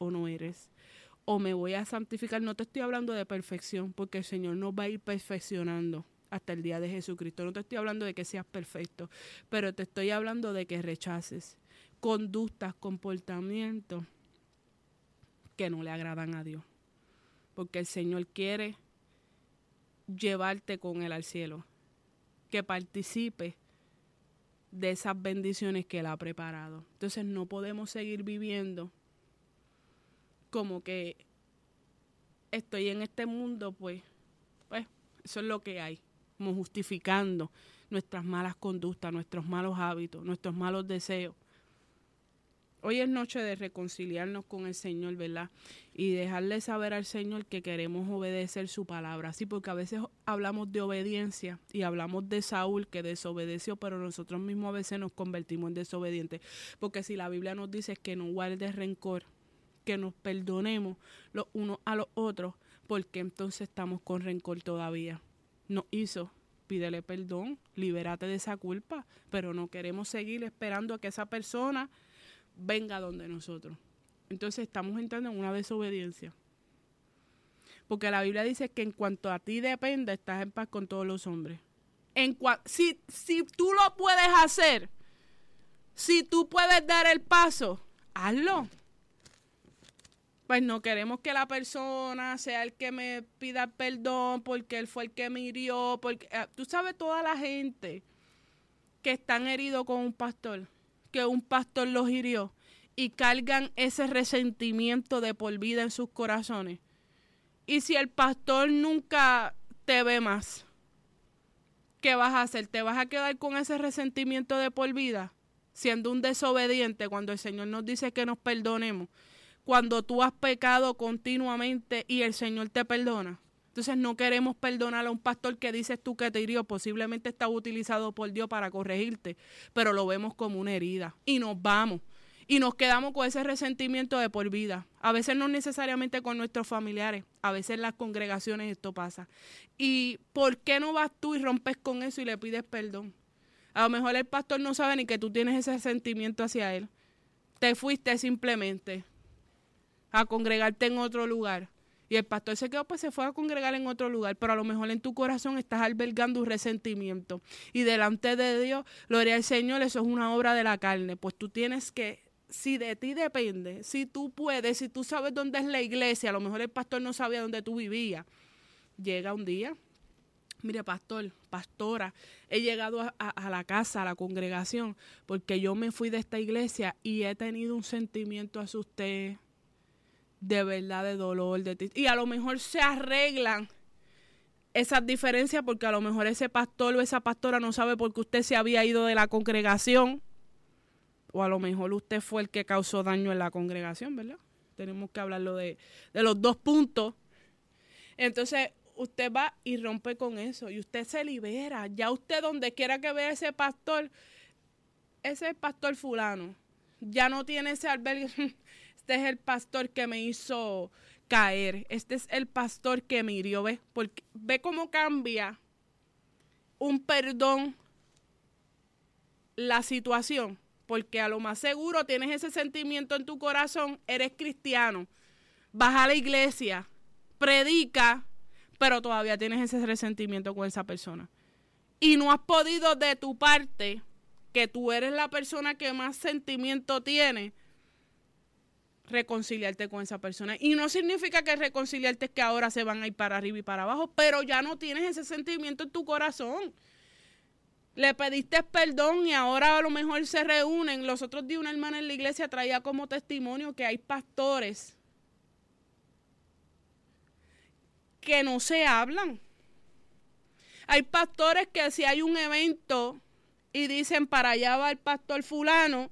o no eres. O me voy a santificar. No te estoy hablando de perfección, porque el Señor nos va a ir perfeccionando hasta el día de Jesucristo. No te estoy hablando de que seas perfecto, pero te estoy hablando de que rechaces conductas, comportamientos que no le agradan a Dios. Porque el Señor quiere llevarte con Él al cielo. Que participe de esas bendiciones que Él ha preparado. Entonces no podemos seguir viviendo como que estoy en este mundo, pues eso es lo que hay. Como justificando nuestras malas conductas, nuestros malos hábitos, nuestros malos deseos. Hoy es noche de reconciliarnos con el Señor, ¿verdad? Y dejarle saber al Señor que queremos obedecer su palabra. Sí, porque a veces hablamos de obediencia y hablamos de Saúl que desobedeció, pero nosotros mismos a veces nos convertimos en desobedientes. Porque si la Biblia nos dice que no guardes rencor, que nos perdonemos los unos a los otros, porque entonces estamos con rencor todavía. Nos hizo, pídele perdón, libérate de esa culpa, pero no queremos seguir esperando a que esa persona venga donde nosotros. Entonces estamos entrando en una desobediencia. Porque la Biblia dice que en cuanto a ti depende, estás en paz con todos los hombres. Si tú lo puedes hacer, si tú puedes dar el paso, hazlo. Pues no queremos que la persona sea el que me pida perdón porque él fue el que me hirió. Porque, tú sabes toda la gente que están heridos con un pastor, que un pastor los hirió y cargan ese resentimiento de por vida en sus corazones. Y si el pastor nunca te ve más, ¿qué vas a hacer? ¿Te vas a quedar con ese resentimiento de por vida? Siendo un desobediente cuando el Señor nos dice que nos perdonemos. Cuando tú has pecado continuamente y el Señor te perdona. Entonces no queremos perdonar a un pastor que dices tú que te hirió, posiblemente está utilizado por Dios para corregirte, pero lo vemos como una herida y nos vamos y nos quedamos con ese resentimiento de por vida. A veces no necesariamente con nuestros familiares, a veces en las congregaciones esto pasa. ¿Y por qué no vas tú y rompes con eso y le pides perdón? A lo mejor el pastor no sabe ni que tú tienes ese sentimiento hacia él. Te fuiste simplemente a congregarte en otro lugar. Y el pastor se quedó, pues se fue a congregar en otro lugar, pero a lo mejor en tu corazón estás albergando un resentimiento. Y delante de Dios, gloria al Señor, eso es una obra de la carne. Pues tú tienes que, si de ti depende, si tú puedes, si tú sabes dónde es la iglesia, a lo mejor el pastor no sabía dónde tú vivías. Llega un día, mire pastor, pastora, he llegado a la casa, a la congregación, porque yo me fui de esta iglesia y he tenido un sentimiento hacia usted, de verdad, de dolor, de y a lo mejor se arreglan esas diferencias porque a lo mejor ese pastor o esa pastora no sabe por qué usted se había ido de la congregación, o a lo mejor usted fue el que causó daño en la congregación, ¿verdad? Tenemos que hablarlo de los dos puntos. Entonces usted va y rompe con eso y usted se libera. Ya usted donde quiera que vea ese pastor es el pastor fulano, ya no tiene ese albergue. Este es el pastor que me hizo caer. Este es el pastor que me hirió. ¿Ve? Porque, ve cómo cambia un perdón la situación. Porque a lo más seguro tienes ese sentimiento en tu corazón. Eres cristiano. Vas a la iglesia. Predica. Pero todavía tienes ese resentimiento con esa persona. Y no has podido de tu parte, que tú eres la persona que más sentimiento tiene, reconciliarte con esa persona. Y no significa que reconciliarte es que ahora se van a ir para arriba y para abajo, pero ya no tienes ese sentimiento en tu corazón. Le pediste perdón y ahora a lo mejor se reúnen. Los otros días una hermana en la iglesia traía como testimonio que hay pastores que no se hablan. Hay pastores que si hay un evento y dicen para allá va el pastor fulano,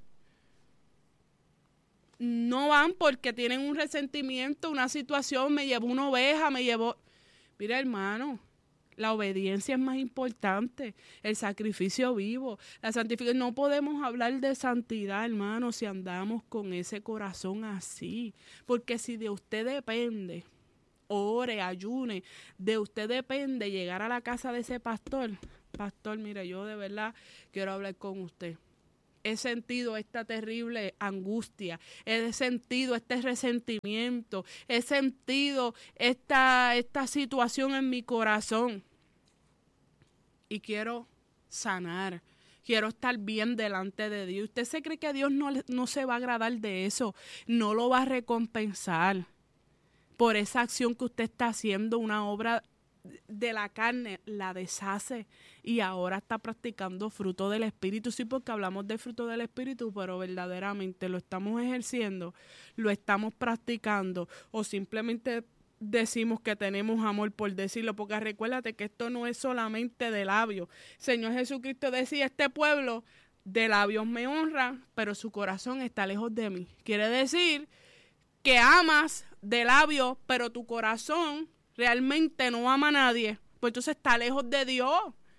no van porque tienen un resentimiento, una situación, me llevó una oveja, me llevó. Mira, hermano, la obediencia es más importante, el sacrificio vivo, la santificación. No podemos hablar de santidad, hermano, si andamos con ese corazón así, porque si de usted depende, ore, ayune, de usted depende llegar a la casa de ese pastor. Pastor, mire, yo de verdad quiero hablar con usted. he sentido esta terrible angustia, he sentido este resentimiento, he sentido esta situación en mi corazón y quiero sanar. Quiero estar bien delante de Dios. ¿Usted se cree que Dios no se va a agradar de eso? No lo va a recompensar por esa acción que usted está haciendo, una obra de la carne, la deshace y ahora está practicando fruto del Espíritu. Sí, porque hablamos del fruto del Espíritu, pero verdaderamente lo estamos ejerciendo, lo estamos practicando o simplemente decimos que tenemos amor por decirlo, porque recuérdate que esto no es solamente de labios. Señor Jesucristo decía, este pueblo de labios me honra, pero su corazón está lejos de mí. Quiere decir que amas de labios, pero tu corazón realmente no ama a nadie, pues entonces está lejos de Dios.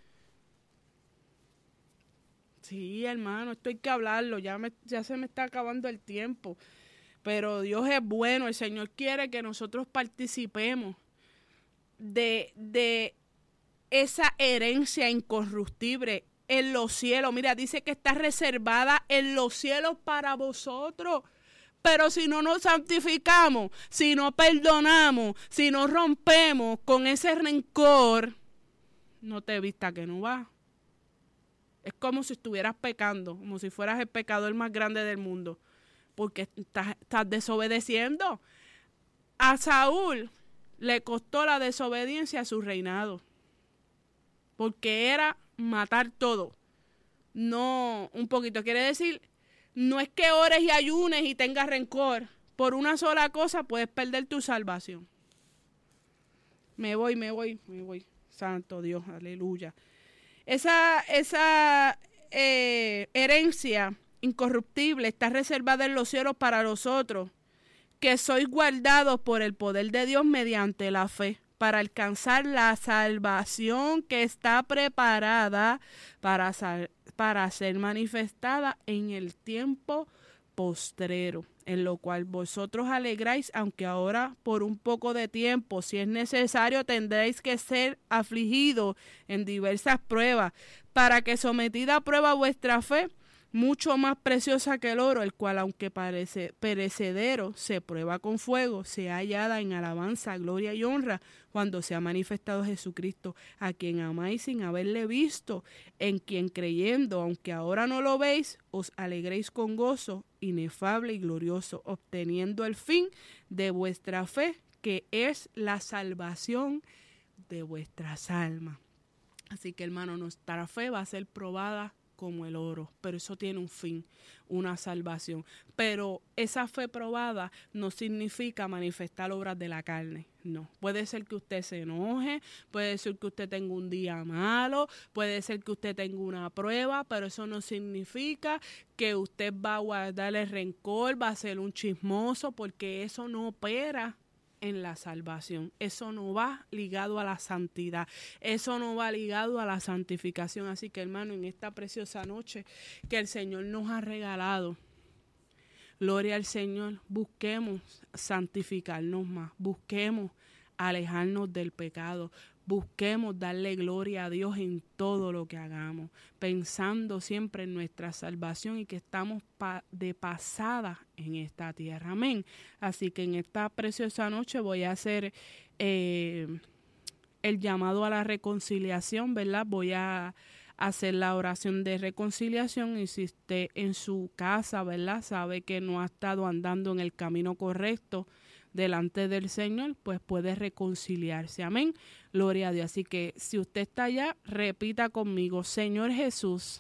Sí, hermano, esto hay que hablarlo, ya se me está acabando el tiempo. Pero Dios es bueno, el Señor quiere que nosotros participemos de esa herencia incorruptible en los cielos. Mira, dice que está reservada en los cielos para vosotros. Pero si no nos santificamos, si no perdonamos, si no rompemos con ese rencor, no te vista que no va. Es como si estuvieras pecando, como si fueras el pecador más grande del mundo. Porque estás desobedeciendo. A Saúl le costó la desobediencia a su reinado. Porque era matar todo. No, un poquito. Quiere decir, no es que ores y ayunes y tengas rencor. Por una sola cosa puedes perder tu salvación. Me voy. Santo Dios, aleluya. Esa herencia incorruptible está reservada en los cielos para nosotros, que sois guardados por el poder de Dios mediante la fe, para alcanzar la salvación que está preparada para ser manifestada en el tiempo postrero, en lo cual vosotros alegráis, aunque ahora por un poco de tiempo, si es necesario, tendréis que ser afligidos en diversas pruebas, para que sometida a prueba vuestra fe, mucho más preciosa que el oro, el cual aunque parece perecedero, se prueba con fuego, sea hallada en alabanza, gloria y honra, cuando se ha manifestado Jesucristo, a quien amáis sin haberle visto, en quien creyendo, aunque ahora no lo veis, os alegréis con gozo inefable y glorioso, obteniendo el fin de vuestra fe, que es la salvación de vuestras almas. Así que, hermano, nuestra fe va a ser probada como el oro, pero eso tiene un fin, una salvación. Pero esa fe probada no significa manifestar obras de la carne, no. Puede ser que usted se enoje, puede ser que usted tenga un día malo, puede ser que usted tenga una prueba, pero eso no significa que usted va a guardar el rencor, va a ser un chismoso, porque eso no opera en la salvación. Eso no va ligado a la santidad, eso no va ligado a la santificación. Así que, hermano, en esta preciosa noche que el Señor nos ha regalado, gloria al Señor, busquemos santificarnos más, busquemos alejarnos del pecado, busquemos darle gloria a Dios en todo lo que hagamos, pensando siempre en nuestra salvación y que estamos de pasada en esta tierra. Amén. Así que en esta preciosa noche voy a hacer el llamado a la reconciliación, ¿verdad? Voy a hacer la oración de reconciliación, y si usted en su casa, ¿verdad?, sabe que no ha estado andando en el camino correcto delante del Señor, pues puede reconciliarse. Amén. Gloria a Dios. Así que si usted está allá, repita conmigo: Señor Jesús,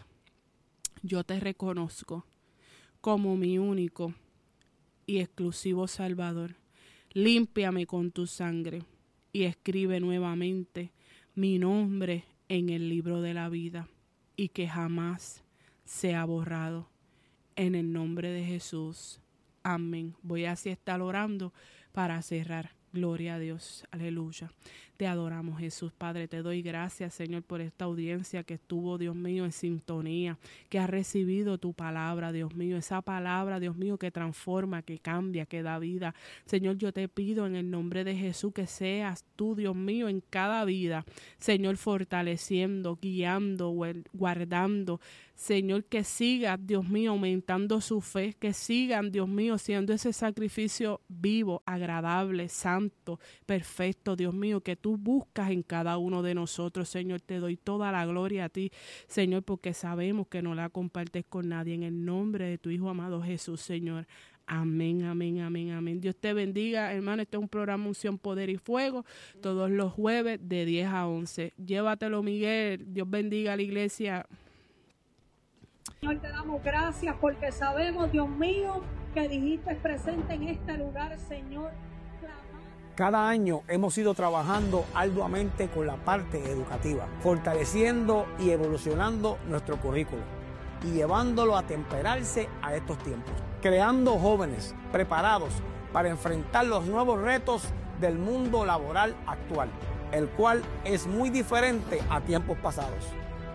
yo te reconozco como mi único y exclusivo Salvador. Límpiame con tu sangre y escribe nuevamente mi nombre en el libro de la vida, y que jamás sea borrado. En el nombre de Jesús. Amén. Voy así a estar orando para cerrar. Gloria a Dios. Aleluya. Te adoramos, Jesús. Padre, te doy gracias, Señor, por esta audiencia que estuvo, Dios mío, en sintonía, que ha recibido tu palabra, Dios mío, esa palabra, Dios mío, que transforma, que cambia, que da vida. Señor, yo te pido en el nombre de Jesús que seas tú, Dios mío, en cada vida, Señor, fortaleciendo, guiando, guardando, Señor, que sigan, Dios mío, aumentando su fe, que sigan, Dios mío, siendo ese sacrificio vivo, agradable, santo, perfecto, Dios mío, que tú buscas en cada uno de nosotros, Señor. Te doy toda la gloria a ti, Señor, porque sabemos que no la compartes con nadie. En el nombre de tu Hijo amado Jesús, Señor. Amén, amén, amén, amén. Dios te bendiga, hermano. Este es un programa Unción, Poder y Fuego, todos los jueves de 10 a 11. Llévatelo, Miguel. Dios bendiga a la iglesia. Señor, te damos gracias porque sabemos, Dios mío, que dijiste presente en este lugar, Señor. Cada año hemos ido trabajando arduamente con la parte educativa, fortaleciendo y evolucionando nuestro currículo y llevándolo a temperarse a estos tiempos, creando jóvenes preparados para enfrentar los nuevos retos del mundo laboral actual, el cual es muy diferente a tiempos pasados.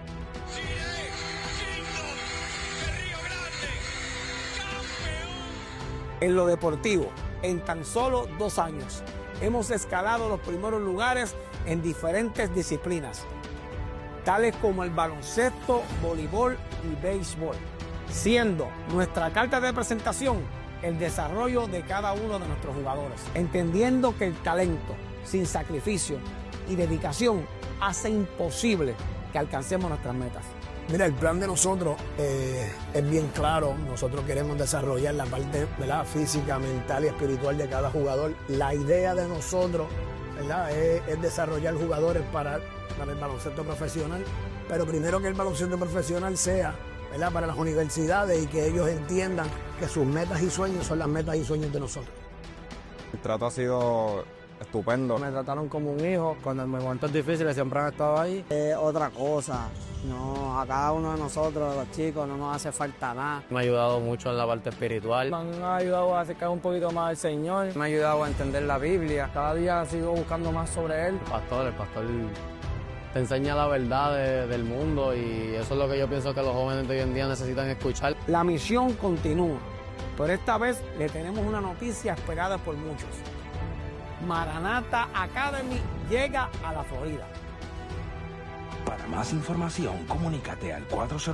En lo deportivo, en tan solo 2 años, hemos escalado los primeros lugares en diferentes disciplinas, tales como el baloncesto, voleibol y béisbol, siendo nuestra carta de presentación el desarrollo de cada uno de nuestros jugadores, entendiendo que el talento, sin sacrificio y dedicación, hace imposible que alcancemos nuestras metas. Mira, el plan de nosotros es bien claro. Nosotros queremos desarrollar la parte, ¿verdad?, física, mental y espiritual de cada jugador. La idea de nosotros, ¿verdad?, es desarrollar jugadores para el baloncesto profesional, pero primero que el baloncesto profesional sea, ¿verdad?, para las universidades y que ellos entiendan que sus metas y sueños son las metas y sueños de nosotros. El trato ha sido estupendo. Me trataron como un hijo. Cuando en momentos difíciles siempre han estado ahí. Otra cosa, no, a cada uno de nosotros, los chicos, no nos hace falta nada. Me ha ayudado mucho en la parte espiritual. Me han ayudado a acercar un poquito más al Señor. Me ha ayudado a entender la Biblia. Cada día sigo buscando más sobre Él. El pastor te enseña la verdad del mundo y eso es lo que yo pienso que los jóvenes de hoy en día necesitan escuchar. La misión continúa, pero esta vez le tenemos una noticia esperada por muchos. Maranatha Academy llega a la Florida. Para más información, comunícate al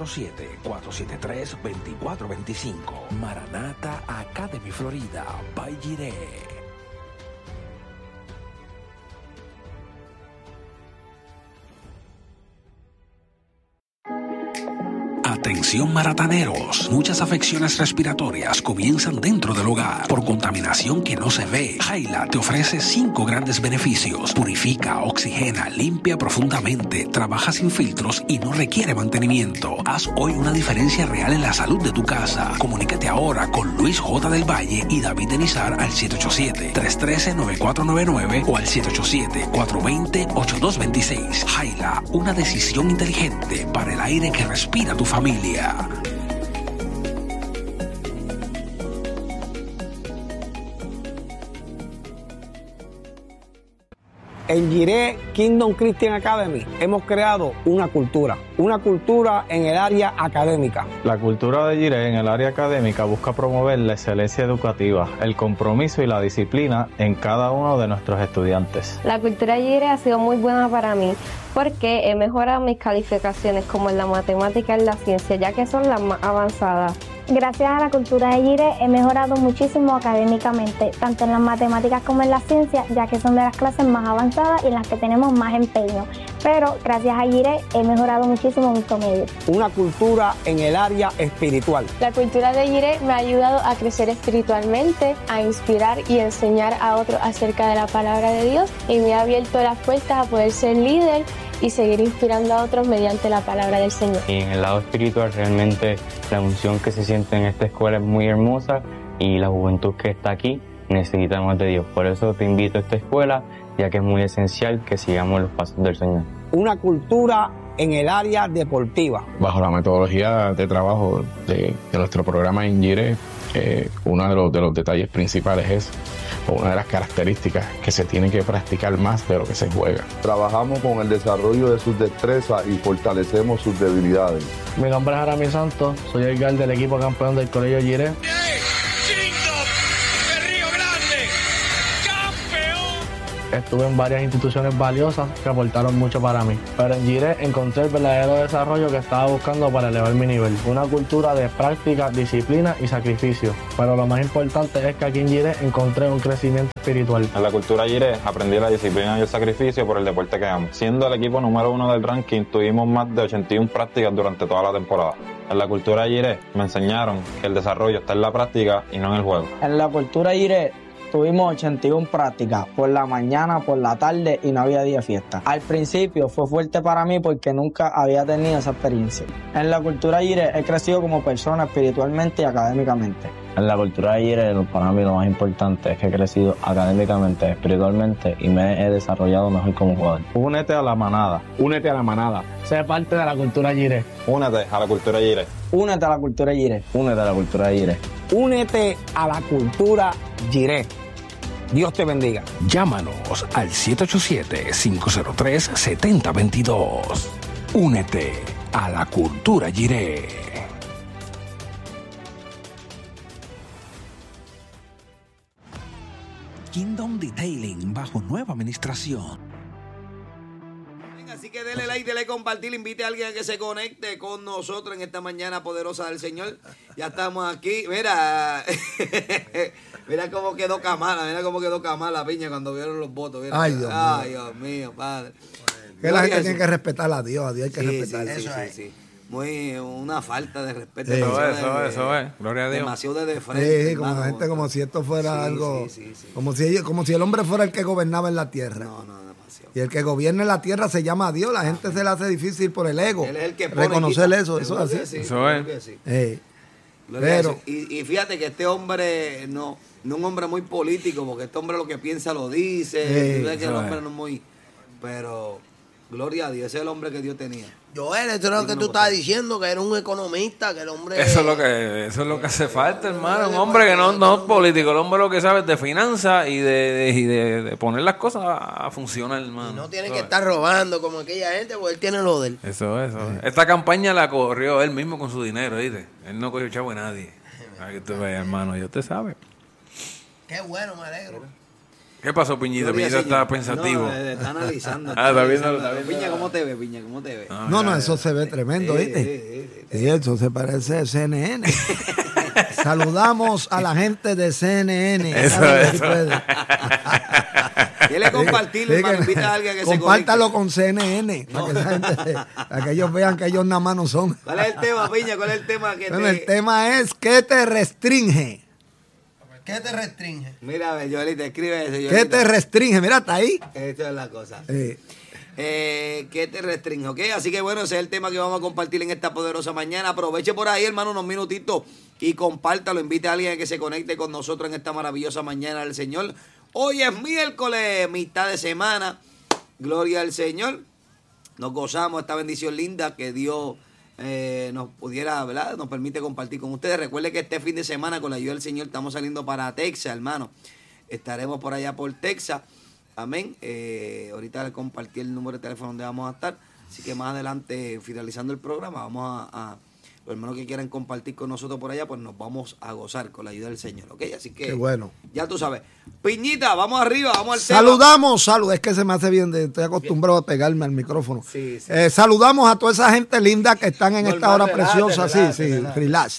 407-473-2425. Maranatha Academy Florida, by Jireh. Atención marataneros, muchas afecciones respiratorias comienzan dentro del hogar por contaminación que no se ve. Jaila te ofrece 5 grandes beneficios: purifica, oxigena, limpia profundamente, trabaja sin filtros y no requiere mantenimiento. Haz hoy una diferencia real en la salud de tu casa. Comunícate ahora con Luis J. del Valle y David Denizar al 787-313-9499 o al 787-420-8226. Jaila, una decisión inteligente para el aire que respira tu familia. En Jireh Kingdom Christian Academy hemos creado una cultura en el área académica. La cultura de Jireh en el área académica busca promover la excelencia educativa, el compromiso y la disciplina en cada uno de nuestros estudiantes. La cultura de Jireh ha sido muy buena para mí porque he mejorado mis calificaciones como en la matemática y en la ciencia, ya que son las más avanzadas. Gracias a la cultura de Jireh he mejorado muchísimo académicamente, tanto en las matemáticas como en la ciencia, ya que son de las clases más avanzadas y en las que tenemos más empeño. Pero gracias a Jireh he mejorado muchísimo mis promedios. Una cultura en el área espiritual. La cultura de Jireh me ha ayudado a crecer espiritualmente, a inspirar y enseñar a otros acerca de la palabra de Dios y me ha abierto las puertas a poder ser líder y seguir inspirando a otros mediante la palabra del Señor. Y en el lado espiritual realmente la unción que se siente en esta escuela es muy hermosa y la juventud que está aquí necesita más de Dios. Por eso te invito a esta escuela, ya que es muy esencial que sigamos los pasos del Señor. Una cultura en el área deportiva. Bajo la metodología de trabajo de nuestro programa en Jireh, uno de los detalles principales es, una de las características, que se tiene que practicar más de lo que se juega. Trabajamos con el desarrollo de sus destrezas y fortalecemos sus debilidades. Mi nombre es Aramí Santos, soy el guard del equipo campeón del Colegio Jireh. estuve en varias instituciones valiosas que aportaron mucho para mí. Pero en Jiré encontré el verdadero desarrollo que estaba buscando para elevar mi nivel. Una cultura de práctica, disciplina y sacrificio. Pero lo más importante es que aquí en Jiré encontré un crecimiento espiritual. En la cultura Jiré aprendí la disciplina y el sacrificio por el deporte que amo. Siendo el equipo número 1 del ranking, tuvimos más de 81 prácticas durante toda la temporada. En la cultura Jiré me enseñaron que el desarrollo está en la práctica y no en el juego. En la cultura Jiré tuvimos 81 prácticas, por la mañana, por la tarde y no había día de fiesta. Al principio fue fuerte para mí porque nunca había tenido esa experiencia. En la cultura Jiré he crecido como persona espiritualmente y académicamente. En la cultura de Jiré, para mí lo más importante es que he crecido académicamente, espiritualmente y me he desarrollado mejor como jugador. Únete a la manada. Únete a la manada. Sé parte de la cultura Jiré. Únete a la cultura Jiré. Únete a la cultura Jiré. Únete a la cultura de Jiré. Únete a la cultura Jiré. Dios te bendiga. Llámanos al 787-503-7022. Únete a la cultura Jiré. Kingdom Detailing bajo nueva administración. Así que dele like, dele compartir, invite a alguien a que se conecte con nosotros en esta mañana poderosa del Señor. Ya estamos aquí. Mira, mira cómo quedó Kamala, Piña, cuando vieron los votos. Mira. Ay, Dios mío, Padre. Que la gente tiene que respetar a Dios hay que respetar. Sí. Muy una falta de respeto. Sí. Eso es. Gloria a Dios. Demasiado de frente. Sí, como la gente, como si esto fuera algo. Como si el hombre fuera el que gobernaba en la tierra. No, demasiado. Y el que gobierna en la tierra se llama Dios. La gente se le hace difícil por el ego. Él es el que pone, reconocer quita. eso es así. Eso es. Pero, y fíjate que este hombre no un hombre muy político, porque este hombre lo que piensa lo dice. Tú ves que el hombre no es muy. Pero gloria a Dios, ese es el hombre que Dios tenía. Joel, eso es lo que tú estabas diciendo, que era un economista, que el hombre... Eso es lo que hace falta, hermano. Un hombre que no es político. El hombre lo que sabe es de finanzas y de poner las cosas a funcionar, hermano. Y no tiene que estar robando como aquella gente, porque él tiene lo de él. Eso. Esta campaña la corrió él mismo con su dinero, ¿viste? Él no cogió chavo de nadie. Aquí tú ves, hermano, ya usted sabe. Qué bueno, me alegro. ¿Qué pasó, Piñito? Piñito está pensativo. No, está analizando. Está viendo. Piña, ¿cómo te ve? No, eso se ve tremendo, ¿viste? Sí, eso se parece a CNN. Saludamos a la gente de CNN. Eso. Quiere compartirlo, hermano. Invita a alguien a que se conecte. Compártalo con CNN, para que esa gente para que ellos vean que ellos nada más no son. ¿Cuál es el tema, Piña? ¿Cuál es el tema que el tema es ¿qué te restringe? ¿Qué te restringe? Mira, a ver, Joelita, escribe eso. ¿Qué te restringe? Mira, está ahí. Esta es la cosa. ¿Qué te restringe? ¿Ok? Así que bueno, ese es el tema que vamos a compartir en esta poderosa mañana. Aproveche por ahí, hermano, unos minutitos y compártalo. Invite a alguien a que se conecte con nosotros en esta maravillosa mañana del Señor. Hoy es miércoles, mitad de semana. Gloria al Señor. Nos gozamos esta bendición linda que Dios nos pudiera, ¿verdad? Nos permite compartir con ustedes. Recuerde que este fin de semana, con la ayuda del Señor, estamos saliendo para Texas, hermano. Estaremos por allá por Texas. Amén. Ahorita le compartí el número de teléfono donde vamos a estar. Así que más adelante, finalizando el programa, vamos a los hermanos que quieran compartir con nosotros por allá, pues nos vamos a gozar con la ayuda del Señor. ¿Ok? Así que, qué bueno. Ya tú sabes. Piñita, vamos arriba, vamos al saludamos, es que se me hace bien, estoy acostumbrado a pegarme al micrófono. Sí. Saludamos a toda esa gente linda que están en esta hora preciosa. Relax.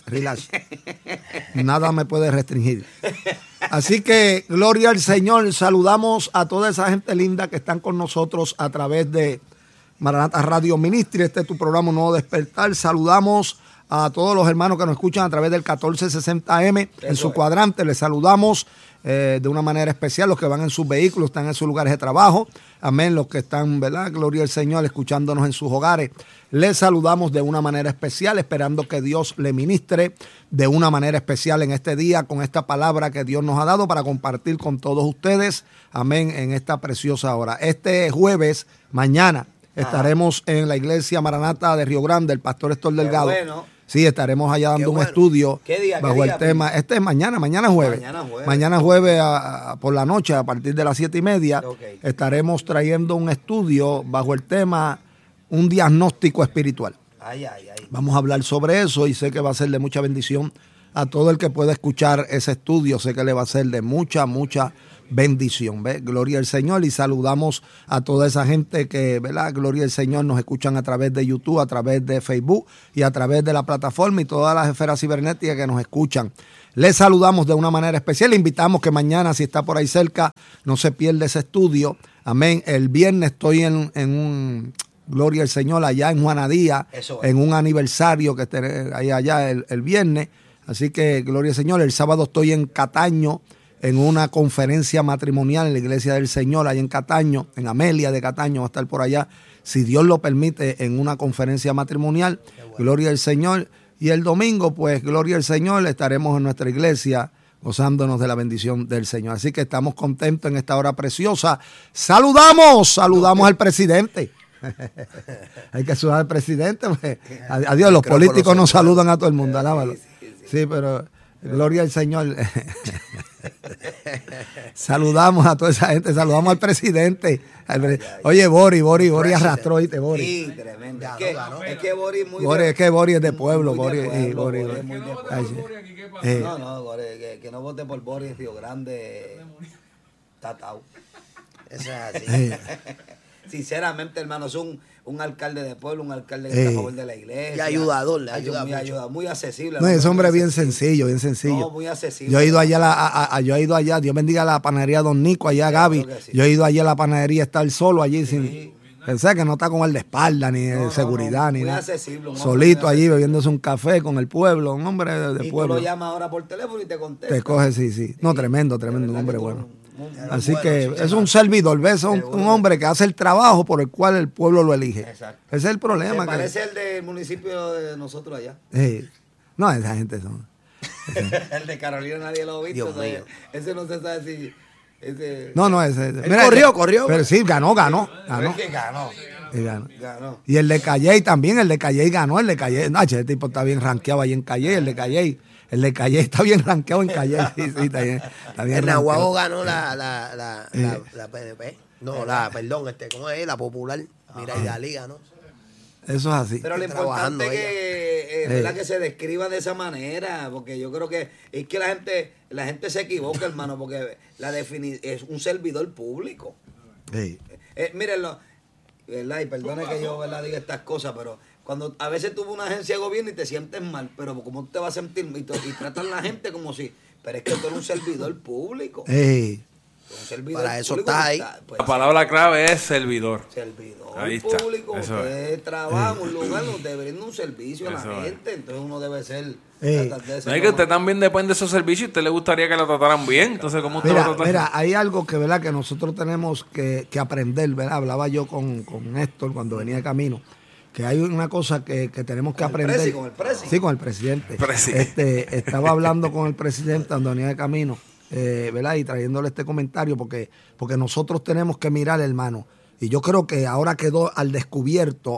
Nada me puede restringir. Así que, gloria al Señor, saludamos a toda esa gente linda que están con nosotros a través de Maranata Radio Ministry. Este es tu programa Nuevo Despertar. Saludamos a todos los hermanos que nos escuchan a través del 1460M en su cuadrante. Les saludamos de una manera especial, los que van en sus vehículos, están en sus lugares de trabajo. Amén, los que están, ¿verdad? Gloria al Señor, escuchándonos en sus hogares. Les saludamos de una manera especial, esperando que Dios le ministre de una manera especial en este día, con esta palabra que Dios nos ha dado para compartir con todos ustedes. Amén, en esta preciosa hora. Este jueves, mañana, estaremos en la iglesia Maranata de Río Grande, el pastor Héctor Delgado. Bueno. Sí, estaremos allá dando un estudio bajo el tema. Este es mañana es jueves. Mañana jueves por la noche, a partir de las 7:30, estaremos trayendo un estudio bajo el tema un diagnóstico espiritual. Vamos a hablar sobre eso y sé que va a ser de mucha bendición a todo el que pueda escuchar ese estudio. Sé que le va a ser de mucha bendición. ¿Ves? Gloria al Señor, y saludamos a toda esa gente que, ¿verdad? Gloria al Señor, nos escuchan a través de YouTube, a través de Facebook y a través de la plataforma y todas las esferas cibernéticas que nos escuchan. Les saludamos de una manera especial. Le invitamos que mañana, si está por ahí cerca, no se pierda ese estudio. Amén. El viernes estoy en un, gloria al Señor, allá en Juanadía, en un aniversario que esté ahí allá el viernes. Así que, gloria al Señor. El sábado estoy en Cataño, en una conferencia matrimonial en la Iglesia del Señor, allá en Cataño, en Amelia de Cataño, va a estar por allá, si Dios lo permite, en una conferencia matrimonial. Bueno. Gloria al Señor. Y el domingo, pues, gloria al Señor, estaremos en nuestra iglesia gozándonos de la bendición del Señor. Así que estamos contentos en esta hora preciosa. Saludamos al presidente. Hay que saludar al presidente. Pues. Adiós, los políticos no saludan a todo el mundo, alábalo. Sí, pero gloria al Señor. Saludamos a toda esa gente, saludamos al presidente. Oye, Boris arrastró, ¿viste? Boris. Sí, tremendo. Es que Boris muy es que Boris es de pueblo. Boris. No, Boris, que no vote por Boris, Río Grande. Tatao. Eso es así. Sinceramente, hermano, es un alcalde de pueblo, un alcalde que está a favor de la iglesia. Y ayudador, le ayuda muy accesible. No, ese hombre es bien sencillo. No, muy accesible. Yo he ido allá, Dios bendiga la panadería Don Nico, allá Gaby. Sí. Yo he ido allá a la panadería, estar solo allí sin... Pensé que no está con el de espalda, ni de seguridad, ni nada. Accesible, solito allí bebiéndose un café con el pueblo, un hombre de pueblo. Y tú lo llamas ahora por teléfono y te contesta. Te coge, sí. No, tremendo, un hombre bueno. Así que es un servidor, ¿ves? Un hombre que hace el trabajo por el cual el pueblo lo elige. Exacto. Ese es el problema. Parece el del municipio de nosotros allá. No, esa gente son. El de Carolina nadie lo ha visto. Ese no se sabe si... No, ese. Mira, corrió. Pero sí, ganó. Es que ganó. Y el de Calley también, el de Calley ganó, No, ese tipo está bien rankeado ahí en Calley, el de Calley. El de Calley está bien rankeado en Calley. Sí, está bien el Nahuatl ganó la PNP. No, ¿cómo es? La Popular. Mira, y la Liga, ¿no? Eso es así. Pero lo importante es ¿verdad? Que se describa de esa manera, porque yo creo que es que la gente se equivoca, hermano, porque es un servidor público. Mírenlo, ¿verdad? Y perdone que yo, ¿verdad?, diga estas cosas, pero cuando a veces tú vas a una agencia de gobierno y te sientes mal, pero ¿cómo te vas a sentir? Y tratan a la gente como si, pero es que tú eres un servidor público. Para eso está ahí. La palabra clave es servidor. Ahí está. Público, usted trabaja en un lugar donde brinda un servicio a la gente, entonces uno debe ser... No es que usted también depende de esos servicios y a usted le gustaría que lo trataran bien, entonces ¿cómo usted lo trata? Mira, hay algo que, ¿verdad?, que nosotros tenemos que aprender, ¿verdad? Hablaba yo con Néstor cuando venía de camino, que hay una cosa que tenemos que aprender. ¿Con el presidente? Sí, con el presidente. Estaba hablando con el presidente cuando venía de camino, ¿verdad? Y trayéndole este comentario porque nosotros tenemos que mirar, hermano, y yo creo que ahora quedó al descubierto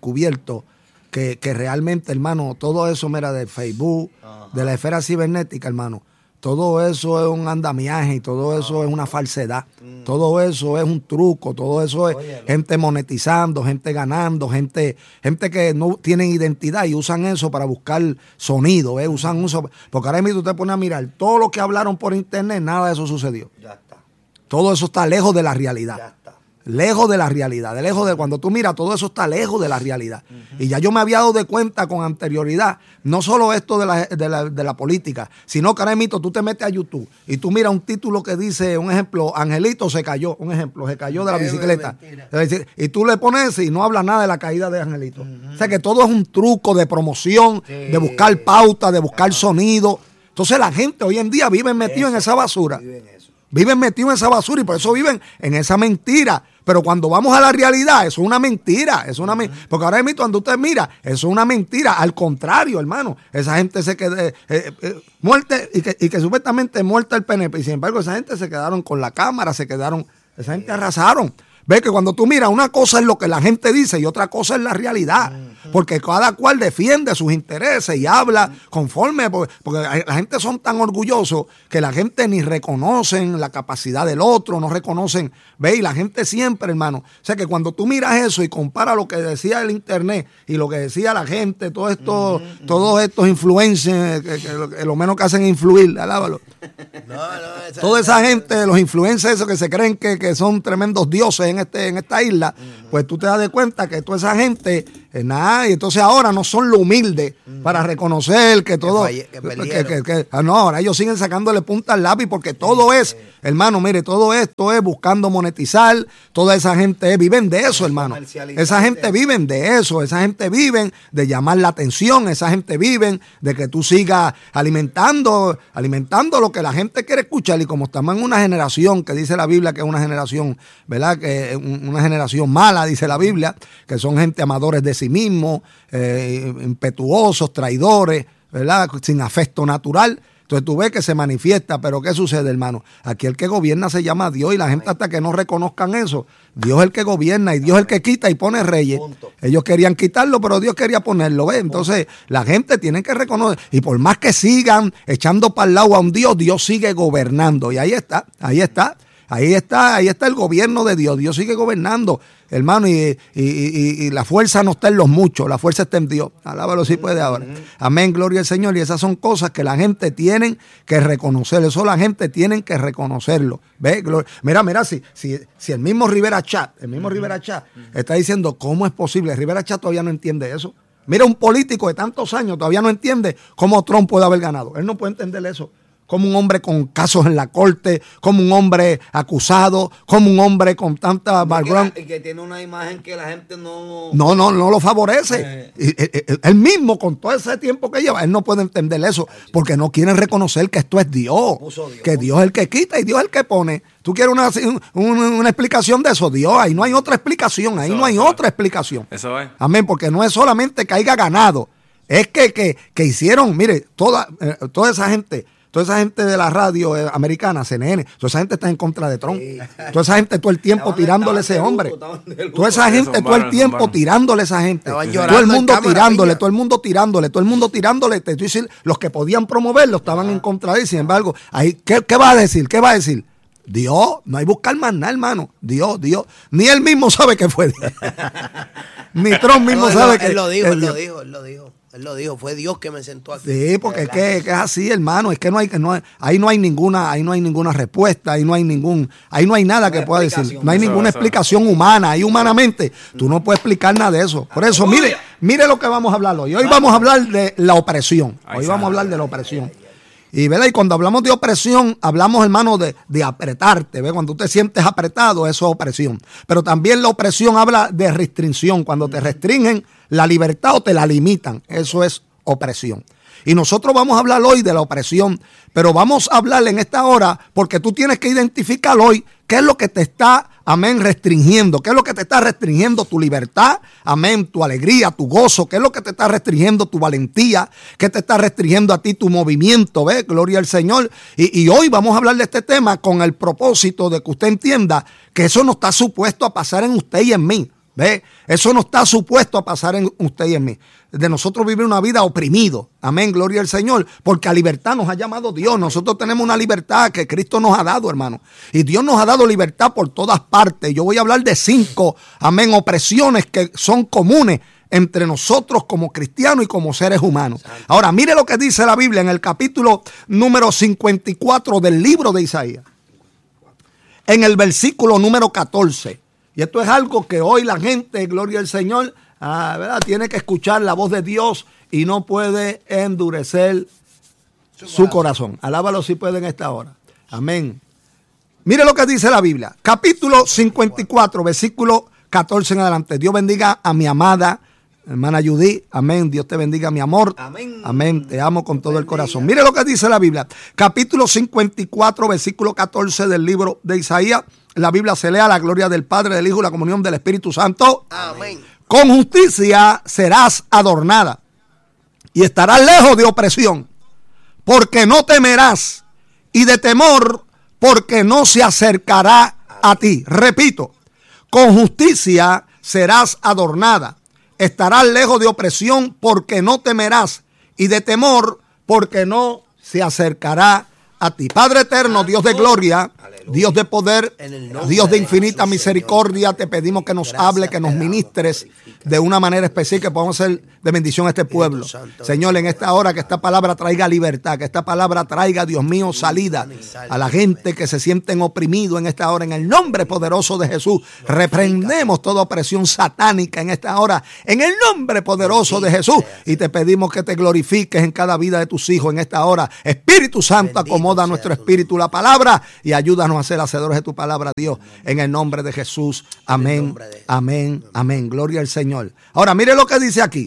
que realmente, hermano, todo eso, mira, de Facebook, de la esfera cibernética, hermano, todo eso es un andamiaje y todo eso es una falsedad. Todo eso es un truco, todo eso es gente monetizando, gente ganando, gente que no tienen identidad y usan eso para buscar sonido, usan eso. Porque ahora mismo tú te pones a mirar, todo lo que hablaron por internet, nada de eso sucedió. Ya está. Todo eso está lejos de la realidad. Ya está. Lejos de la realidad, cuando tú miras, todo eso está lejos de la realidad. Y ya yo me había dado de cuenta con anterioridad, no solo esto de la política, sino que ahora mismo tú te metes a YouTube y tú miras un título que dice, un ejemplo, Angelito se cayó de la bicicleta. Y tú le pones y no habla nada de la caída de Angelito. O sea que todo es un truco de promoción, de buscar pauta, de buscar sonido. Entonces la gente hoy en día vive metido en esa basura. Viven metidos en esa basura y por eso viven en esa mentira. Pero cuando vamos a la realidad, eso es una mentira. Porque ahora mismo cuando usted mira, eso es una mentira. Al contrario, hermano, esa gente se quedó muerte y que supuestamente muerta el PNP. Y sin embargo, esa gente se quedaron con la cámara, esa gente arrasaron. Ve que cuando tú miras, una cosa es lo que la gente dice y otra cosa es la realidad. Porque cada cual defiende sus intereses y habla conforme, porque la gente son tan orgullosos que la gente ni reconocen la capacidad del otro, no reconocen, ve, y la gente siempre, hermano. O sea que cuando tú miras eso y comparas lo que decía el internet y lo que decía la gente, todos estos influencers, que lo menos que hacen es influir, alábalo. Toda esa gente, los influencers esos que se creen que son tremendos dioses en esta isla, pues tú te das de cuenta que toda esa gente, nada, y entonces ahora no son lo humilde para reconocer que todo, no, ahora ellos siguen sacándole punta al lápiz porque todo es, hermano, mire, todo esto es buscando monetizar, toda esa gente viven de eso, hermano. Esa gente viven de eso, esa gente viven de llamar la atención, esa gente viven de que tú sigas alimentando lo que la gente quiere escuchar. Y como estamos en una generación que dice la Biblia que es una generación, ¿verdad? Que una generación mala, dice la Biblia, que son gente amadores de sí mismos, impetuosos, traidores, ¿verdad? Sin afecto natural. Entonces tú ves que se manifiesta, pero ¿qué sucede, hermano? Aquí el que gobierna se llama Dios y la gente hasta que no reconozcan eso, Dios es el que gobierna y Dios es el que quita y pone reyes. Ellos querían quitarlo, pero Dios quería ponerlo, ¿ves? Entonces la gente tiene que reconocer, y por más que sigan echando para el lado a un Dios, Dios sigue gobernando y ahí está el gobierno de Dios. Dios sigue gobernando, hermano, y la fuerza no está en los muchos, la fuerza está en Dios. Alábalo si puede ahora. Amén, gloria al Señor. Y esas son cosas que la gente tiene que reconocer. Eso la gente tiene que reconocerlo. ¿Ve? Mira, si el mismo Rivera Chat está diciendo cómo es posible, Rivera Chat todavía no entiende eso. Mira, un político de tantos años todavía no entiende cómo Trump puede haber ganado. Él no puede entender eso. Como un hombre con casos en la corte, como un hombre acusado, como un hombre con tanta background. Y que tiene una imagen que la gente no lo favorece. Él mismo, con todo ese tiempo que lleva, él no puede entender eso, porque no quieren reconocer que esto es Dios, que Dios es el que quita y Dios es el que pone. ¿Tú quieres una explicación de eso? Dios, ahí no hay otra explicación, otra explicación. Eso es. Amén, porque no es solamente que haya ganado, es que hicieron, mire, toda esa gente de la radio americana, CNN, toda esa gente está en contra de Trump. Toda esa gente todo el tiempo tirándole a ese hombre. Toda esa gente todo el tiempo tirándole a esa gente. Todo el mundo tirándole. Te estoy diciendo, los que podían promoverlo estaban en contra de él. Sin embargo, ahí, ¿qué va a decir? ¿Qué va a decir? Dios, no hay buscar más nada, hermano. Dios. Ni él mismo sabe que fue. Ni Trump mismo sabe que... Él lo dijo, fue Dios que me sentó aquí. Sí, porque es que es así, hermano, es que ahí no hay ninguna respuesta, ahí no hay nada que pueda decir, no hay ninguna explicación humana, ahí humanamente tú no puedes explicar nada de eso. Por eso, mire lo que vamos a hablar hoy. Hoy vamos a hablar de la opresión. Y, ¿verdad? Y cuando hablamos de opresión, hablamos, hermano, de apretarte. ¿Ves? Cuando tú te sientes apretado, eso es opresión. Pero también la opresión habla de restricción. Cuando te restringen la libertad o te la limitan, eso es opresión. Y nosotros vamos a hablar hoy de la opresión, pero vamos a hablar en esta hora porque tú tienes que identificar hoy qué es lo que te está, amén, restringiendo, qué es lo que te está restringiendo tu libertad, amén, tu alegría, tu gozo, qué es lo que te está restringiendo tu valentía, qué te está restringiendo a ti tu movimiento, ¿ves? Gloria al Señor. Y hoy vamos a hablar de este tema con el propósito de que usted entienda que eso no está supuesto a pasar en usted y en mí. ¿Ve? Eso no está supuesto a pasar en usted y en mí. De nosotros vivir una vida oprimido. Amén, gloria al Señor. Porque a libertad nos ha llamado Dios. Nosotros tenemos una libertad que Cristo nos ha dado, hermano. Y Dios nos ha dado libertad por todas partes. Yo voy a hablar de 5, amén, opresiones que son comunes entre nosotros como cristianos y como seres humanos. Ahora, mire lo que dice la Biblia en el capítulo número 54 del libro de Isaías. En el versículo número 14. Y esto es algo que hoy la gente, gloria al Señor, ¿verdad? Tiene que escuchar la voz de Dios y no puede endurecer su corazón. Alábalo si puede en esta hora. Amén. Mire lo que dice la Biblia. Capítulo 54, versículo 14 en adelante. Dios bendiga a mi amada hermana Judy. Amén. Dios te bendiga, mi amor. Amén. Amén. Te amo con todo el corazón. Mire lo que dice la Biblia. Capítulo 54, versículo 14 del libro de Isaías. La Biblia se lee: a la gloria del Padre, del Hijo y la comunión del Espíritu Santo. Amén. Con justicia serás adornada y estarás lejos de opresión, porque no temerás, y de temor, porque no se acercará a ti. Repito, con justicia serás adornada. Estarás lejos de opresión porque no temerás, y de temor porque no se acercará a ti. Padre eterno, Dios de gloria, Dios de poder, Dios de infinita misericordia, te pedimos que nos hable, que nos ministres de una manera especial, que podamos ser de bendición a este pueblo. Señor, en esta hora que esta palabra traiga libertad, que esta palabra traiga, Dios mío, salida a la gente que se sienten oprimidos en esta hora. En el nombre poderoso de Jesús, reprendemos toda opresión satánica en esta hora, en el nombre poderoso de Jesús. Y te pedimos que te glorifiques en cada vida de tus hijos en esta hora. Espíritu Santo, acomoda nuestro espíritu la palabra y ayúdanos a ser hacedores de tu palabra, Dios, en el nombre de Jesús. Amén, amén, amén. Gloria al Señor. Ahora, mire lo que dice aquí.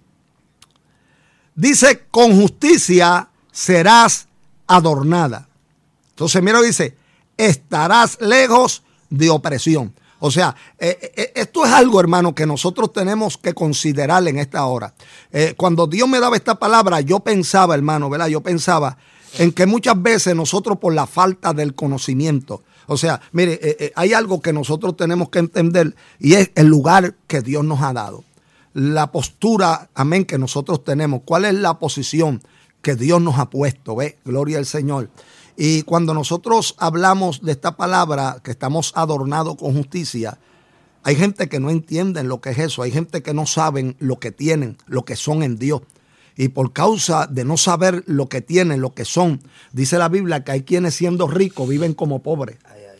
Dice, con justicia serás adornada. Entonces, mira, dice, estarás lejos de opresión. O sea, esto es algo, hermano, que nosotros tenemos que considerar en esta hora. Cuando Dios me daba esta palabra, yo pensaba, hermano, ¿verdad? Yo pensaba en que muchas veces nosotros, por la falta del conocimiento, o sea, mire, hay algo que nosotros tenemos que entender, y es el lugar que Dios nos ha dado. La postura, amén, que nosotros tenemos. ¿Cuál es la posición que Dios nos ha puesto? ¿Ve? Gloria al Señor. Y cuando nosotros hablamos de esta palabra, que estamos adornados con justicia, hay gente que no entiende lo que es eso. Hay gente que no saben lo que tienen, lo que son en Dios. Y por causa de no saber lo que tienen, lo que son, dice la Biblia que hay quienes siendo ricos viven como pobres.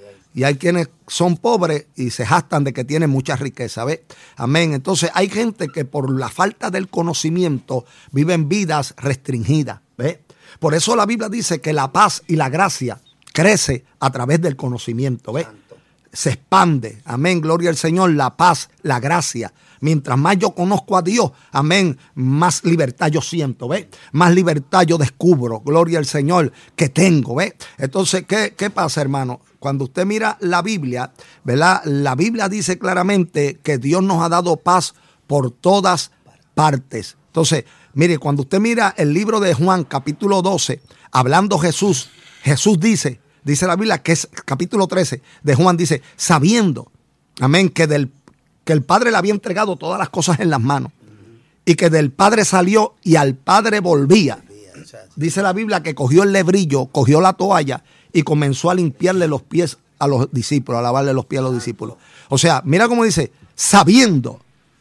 Y hay quienes son pobres y se jactan de que tienen mucha riqueza, ¿ves? Amén. Entonces hay gente que por la falta del conocimiento viven vidas restringidas, ¿ves? Por eso la Biblia dice que la paz y la gracia crece a través del conocimiento, ¿ves? Se expande, amén, gloria al Señor, la paz, la gracia. Mientras más yo conozco a Dios, amén, más libertad yo siento, ¿ves? Más libertad yo descubro, gloria al Señor, que tengo, ¿ves? Entonces, ¿qué pasa, hermano? Cuando usted mira la Biblia, ¿verdad? La Biblia dice claramente que Dios nos ha dado paz por todas partes. Entonces, mire, cuando usted mira el libro de Juan, capítulo 12, hablando Jesús dice la Biblia que es capítulo 13 de Juan, dice, sabiendo, amén, que el Padre le había entregado todas las cosas en las manos y que del Padre salió y al Padre volvía. Dice la Biblia que cogió el lebrillo, cogió la toalla y comenzó a limpiarle los pies a los discípulos, a lavarle los pies a los discípulos. O sea, mira cómo dice, sabiendo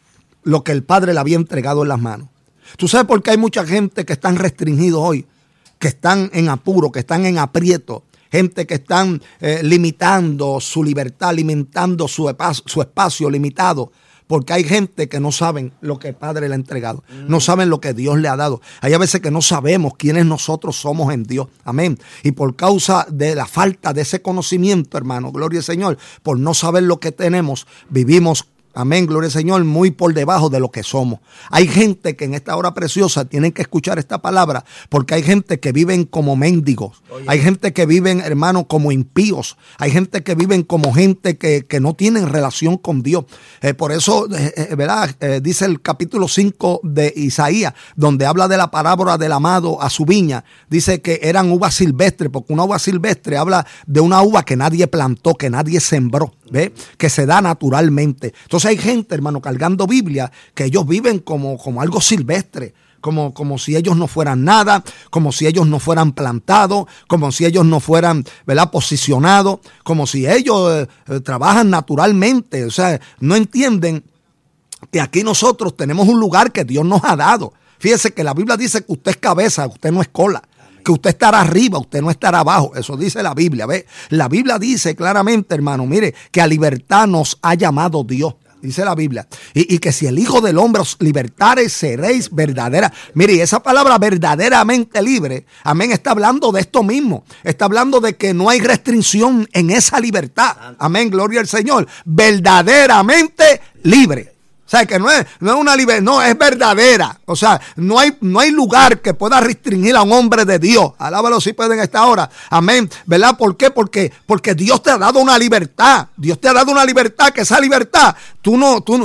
lo que el Padre le había entregado en las manos. ¿Tú sabes por qué hay mucha gente que están restringidos hoy? Que están en apuro, que están en aprieto. Gente que están limitando su libertad, limitando su espacio limitado. Porque hay gente que no saben lo que el Padre le ha entregado. No saben lo que Dios le ha dado. Hay a veces que no sabemos quiénes nosotros somos en Dios. Amén. Y por causa de la falta de ese conocimiento, hermano, gloria al Señor, por no saber lo que tenemos, vivimos, amén, gloria al Señor, muy por debajo de lo que somos. Hay gente que en esta hora preciosa tienen que escuchar esta palabra, porque hay gente que viven como mendigos. Hay gente que viven, hermano, como impíos. Hay gente que viven como gente que no tienen relación con Dios. Por eso, ¿verdad? Dice el capítulo 5 de Isaías, donde habla de la parábola del amado a su viña. Dice que eran uvas silvestres, porque una uva silvestre habla de una uva que nadie plantó, que nadie sembró, ¿ve? Que se da naturalmente. Entonces hay gente, hermano, cargando Biblia, que ellos viven como algo silvestre, como si ellos no fueran nada, como si ellos no fueran plantados, como si ellos no fueran, ¿verdad?, posicionados, como si ellos trabajan naturalmente. O sea, no entienden que aquí nosotros tenemos un lugar que Dios nos ha dado. Fíjese que la Biblia dice que usted es cabeza, usted no es cola. Que usted estará arriba, usted no estará abajo. Eso dice la Biblia, ¿ve? La Biblia dice claramente, hermano, mire, que a libertad nos ha llamado Dios. Dice la Biblia. Y que si el Hijo del Hombre os libertare, seréis verdadera. Mire, esa palabra verdaderamente libre, amén, está hablando de esto mismo. Está hablando de que no hay restricción en esa libertad. Amén, gloria al Señor. Verdaderamente libre. O sea, que no es una libertad, no, es verdadera. O sea, no hay lugar que pueda restringir a un hombre de Dios. Alábalo si pueden a esta hora. Amén. ¿Verdad? ¿Por qué? Porque Dios te ha dado una libertad. Dios te ha dado una libertad, que esa libertad, tú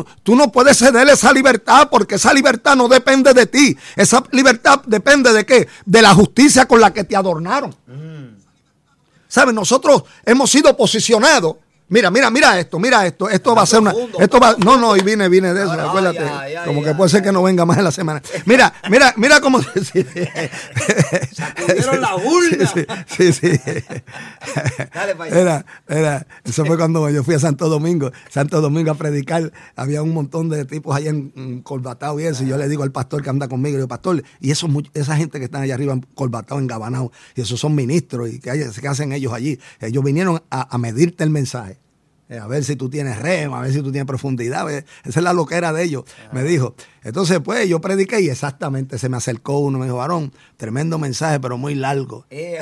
no puedes ceder esa libertad, porque esa libertad no depende de ti. Esa libertad depende de qué? De la justicia con la que te adornaron. ¿Sabes? Nosotros hemos sido posicionados Mira esto. Esto va a ser una. No, y vine de eso, acuérdate. Como que puede ser que no venga más en la semana. Mira cómo. Sacudieron la urna. Sí. Dale para allá. Eso fue cuando yo fui a Santo Domingo a predicar. Había un montón de tipos allá encorbatados y eso. Y yo le digo al pastor que anda conmigo, le digo, pastor, y esa gente que están allá arriba encorbatados, engabanados, y esos son ministros, y ¿qué hacen ellos allí? Ellos vinieron a medirte el mensaje. A ver si tú tienes rema, a ver si tú tienes profundidad. Esa es la loquera de ellos, me dijo. Entonces, pues, yo prediqué y exactamente se me acercó uno, me dijo, varón, tremendo mensaje, pero muy largo.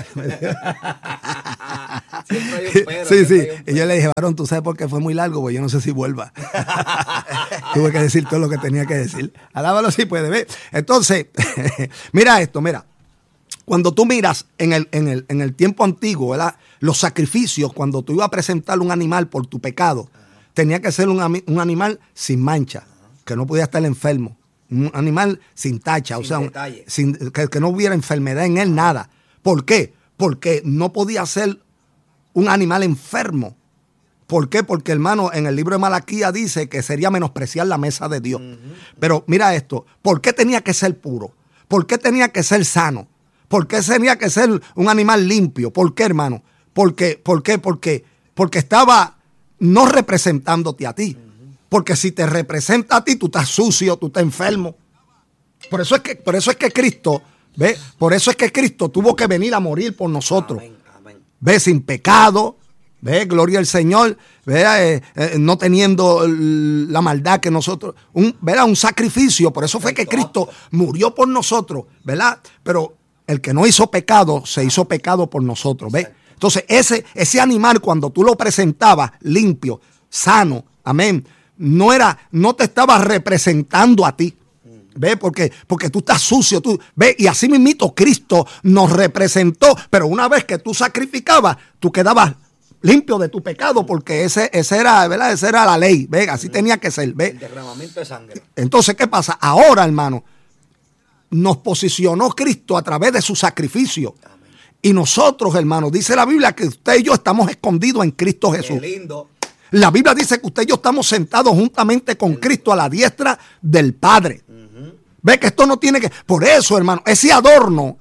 Sí. Y yo le dije, varón, ¿tú sabes por qué fue muy largo? Pues yo no sé si vuelva. Tuve que decir todo lo que tenía que decir. Alábalo si puede ver. Entonces, mira esto. Cuando tú miras en el tiempo antiguo, ¿verdad? Los sacrificios, cuando tú ibas a presentar un animal por tu pecado, tenía que ser un animal sin mancha, que no podía estar enfermo, un animal sin tacha, que no hubiera enfermedad en él, nada. ¿Por qué? Porque no podía ser un animal enfermo. ¿Por qué? Porque, hermano, en el libro de Malaquías dice que sería menospreciar la mesa de Dios. Pero mira esto, ¿por qué tenía que ser puro? ¿Por qué tenía que ser sano? ¿Por qué tenía que ser un animal limpio? ¿Por qué, hermano? ¿Por qué? Porque estaba no representándote a ti. Porque si te representa a ti, tú estás sucio, tú estás enfermo. Por eso es que Cristo, ¿ve? Por eso es que Cristo tuvo que venir a morir por nosotros. Amén. ¿Ve? Sin pecado, ¿ve? Gloria al Señor, ¿ve? No teniendo la maldad que nosotros, un sacrificio. Por eso fue que Cristo murió por nosotros, ¿verdad? Pero el que no hizo pecado, se hizo pecado por nosotros, ¿ves? Entonces, ese animal, cuando tú lo presentabas limpio, sano, amén, no te estaba representando a ti, ¿ves? Porque tú estás sucio, ¿ves? Y así mismito Cristo nos representó, pero una vez que tú sacrificabas, tú quedabas limpio de tu pecado, porque ese era, ¿verdad? Esa era la ley, ¿ves? Así tenía que ser, ¿ves? El derramamiento de sangre. Entonces, ¿qué pasa? Ahora, hermano, nos posicionó Cristo a través de su sacrificio. Amén. Y nosotros, hermanos, dice la Biblia que usted y yo estamos escondidos en Cristo Jesús. Qué lindo. La Biblia dice que usted y yo estamos sentados juntamente con Cristo a la diestra del Padre. Ve que esto no tiene que... Por eso, hermano, ese adorno,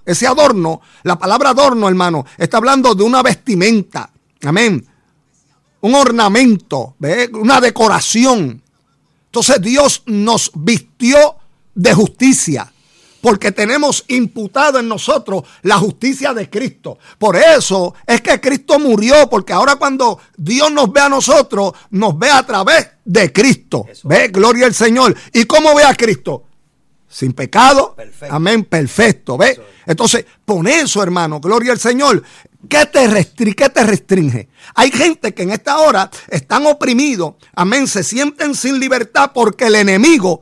la palabra adorno, hermano, está hablando de una vestimenta. Amén. Un ornamento, ¿ve? Una decoración. Entonces Dios nos vistió de justicia, porque tenemos imputado en nosotros la justicia de Cristo. Por eso es que Cristo murió, porque ahora cuando Dios nos ve a nosotros, nos ve a través de Cristo. ¿Ve? Gloria al Señor. ¿Y cómo ve a Cristo? Sin pecado. Perfecto. Amén, perfecto. ¿Ve? Entonces, por eso, hermano, gloria al Señor. ¿Qué te restringe? Hay gente que en esta hora están oprimidos. Amén, se sienten sin libertad porque el enemigo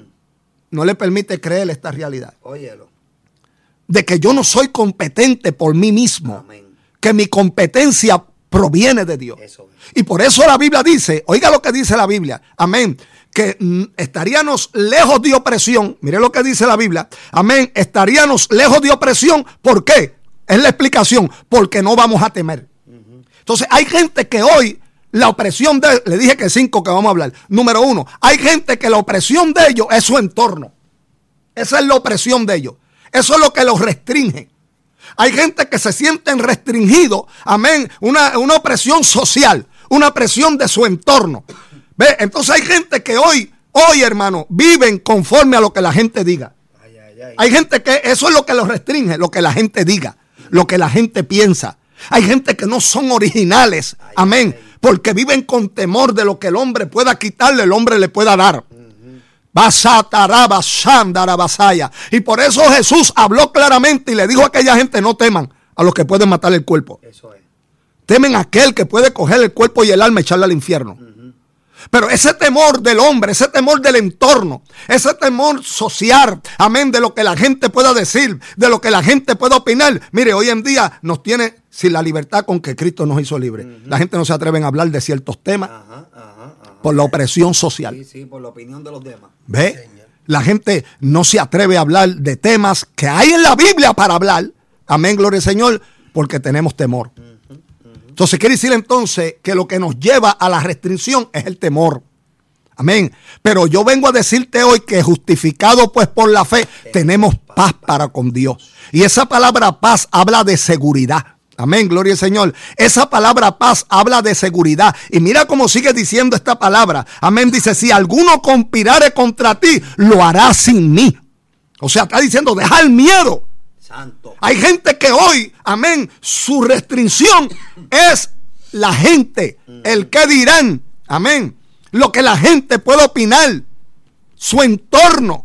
no le permite creer esta realidad. Óyelo. De que yo no soy competente por mí mismo. Amén. Que mi competencia proviene de Dios. Eso. Y por eso la Biblia dice, oiga lo que dice la Biblia, amén, que estaríamos lejos de opresión. Mire lo que dice la Biblia, amén, estaríamos lejos de opresión. ¿Por qué? Es la explicación, porque no vamos a temer. Entonces hay gente que hoy la opresión de, le dije que 5 que vamos a hablar. Número 1, hay gente que la opresión de ellos es su entorno. Esa es la opresión de ellos. Eso es lo que los restringe. Hay gente que se sienten restringidos, amén, una opresión social, una presión de su entorno. ¿Ve? Entonces hay gente que hoy, hermano, viven conforme a lo que la gente diga. Hay gente que eso es lo que los restringe, lo que la gente diga, lo que la gente piensa. Hay gente que no son originales, amén, porque viven con temor de lo que el hombre pueda quitarle, el hombre le pueda dar. Y por eso Jesús habló claramente y le dijo a aquella gente: no teman a los que pueden matar el cuerpo. Eso es. Temen a aquel que puede coger el cuerpo y el alma y echarle al infierno. Pero ese temor del hombre, ese temor del entorno, ese temor social, amén, de lo que la gente pueda decir, de lo que la gente pueda opinar. Mire, hoy en día nos tiene sin la libertad con que Cristo nos hizo libres. La gente no se atreve a hablar de ciertos temas por la opresión social. Sí, por la opinión de los demás. ¿Ve? La gente no se atreve a hablar de temas que hay en la Biblia para hablar. Amén, gloria al Señor, porque tenemos temor. Entonces quiere decir entonces que lo que nos lleva a la restricción es el temor. Amén. Pero yo vengo a decirte hoy que justificado pues por la fe, tenemos paz para con Dios. Y esa palabra paz habla de seguridad. Amén, gloria al Señor. Esa palabra paz habla de seguridad. Y mira cómo sigue diciendo esta palabra. Amén, dice, si alguno conspirare contra ti, lo hará sin mí. O sea, está diciendo, deja el miedo. Santo. Hay gente que hoy, amén, su restricción es la gente, el qué dirán, amén, lo que la gente puede opinar, su entorno.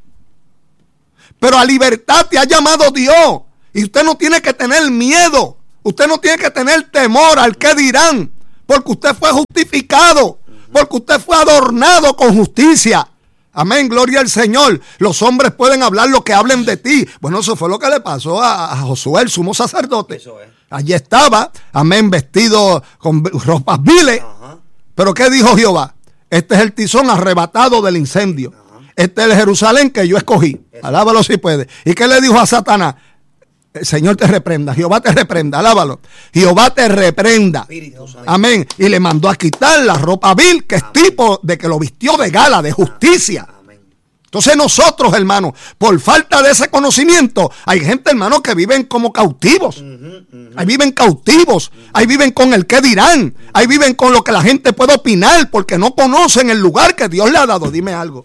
Pero a libertad te ha llamado Dios y usted no tiene que tener miedo, usted no tiene que tener temor al qué dirán, porque usted fue justificado, porque usted fue adornado con justicia. Amén, gloria al Señor. Los hombres pueden hablar lo que hablen de ti. Bueno, eso fue lo que le pasó a Josué, el sumo sacerdote. Allí estaba, amén, vestido con ropas viles. Pero ¿qué dijo Jehová? Este es el tizón arrebatado del incendio. Este es el Jerusalén que yo escogí. Alábalo si puede. ¿Y qué le dijo a Satanás? El Señor te reprenda, Jehová te reprenda, alábalo. Jehová te reprenda. Amén. Y le mandó a quitar la ropa vil, que es tipo de que lo vistió de gala, de justicia. Entonces nosotros, hermanos, por falta de ese conocimiento, hay gente, hermano, que viven como cautivos. Ahí viven cautivos. Ahí viven con el qué dirán. Ahí viven con lo que la gente puede opinar, porque no conocen el lugar que Dios le ha dado. Dime algo.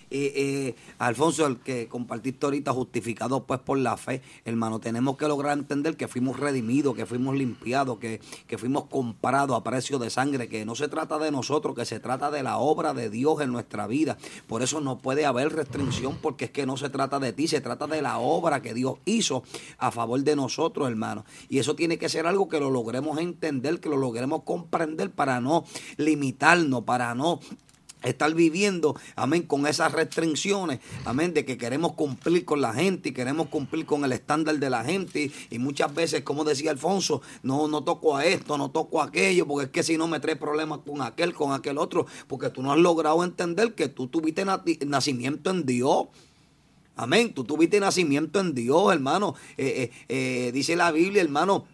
Alfonso, el que compartiste ahorita, justificado pues por la fe, hermano, tenemos que lograr entender que fuimos redimidos, que fuimos limpiados, que fuimos comprados a precio de sangre, que no se trata de nosotros, que se trata de la obra de Dios en nuestra vida. Por eso no puede haber restricción, porque es que no se trata de ti, se trata de la obra que Dios hizo a favor de nosotros, hermano. Y eso tiene que ser algo que lo logremos entender, que lo logremos comprender para no limitarnos, para no estar viviendo, amén, con esas restricciones, amén, de que queremos cumplir con la gente y queremos cumplir con el estándar de la gente y muchas veces, como decía Alfonso, no toco a esto, no toco a aquello, porque es que si no me trae problemas con aquel otro, porque tú no has logrado entender que tú tuviste nacimiento en Dios. Amén, tú tuviste nacimiento en Dios, hermano. Dice la Biblia, hermano,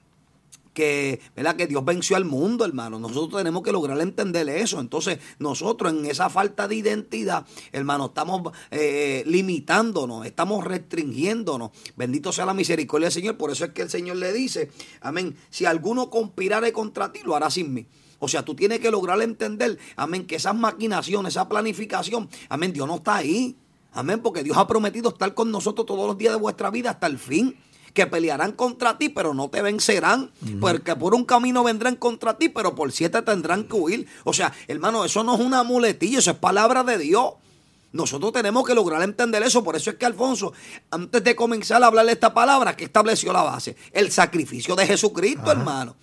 que, ¿verdad?, que Dios venció al mundo, hermano. Nosotros tenemos que lograr entender eso. Entonces nosotros en esa falta de identidad, hermano, estamos limitándonos, estamos restringiéndonos. Bendito sea la misericordia del Señor. Por eso es que el Señor le dice, amén, si alguno conspirare contra ti, lo hará sin mí. O sea, tú tienes que lograr entender, amén, que esas maquinaciones, esa planificación, amén, Dios no está ahí. Amén, porque Dios ha prometido estar con nosotros todos los días de vuestra vida hasta el fin. Que pelearán contra ti, pero no te vencerán. Porque por un camino vendrán contra ti, pero por 7 tendrán que huir. O sea, hermano, eso no es una muletilla, eso es palabra de Dios. Nosotros tenemos que lograr entender eso. Por eso es que Alfonso, antes de comenzar a hablarle esta palabra, que estableció la base, el sacrificio de Jesucristo, hermano.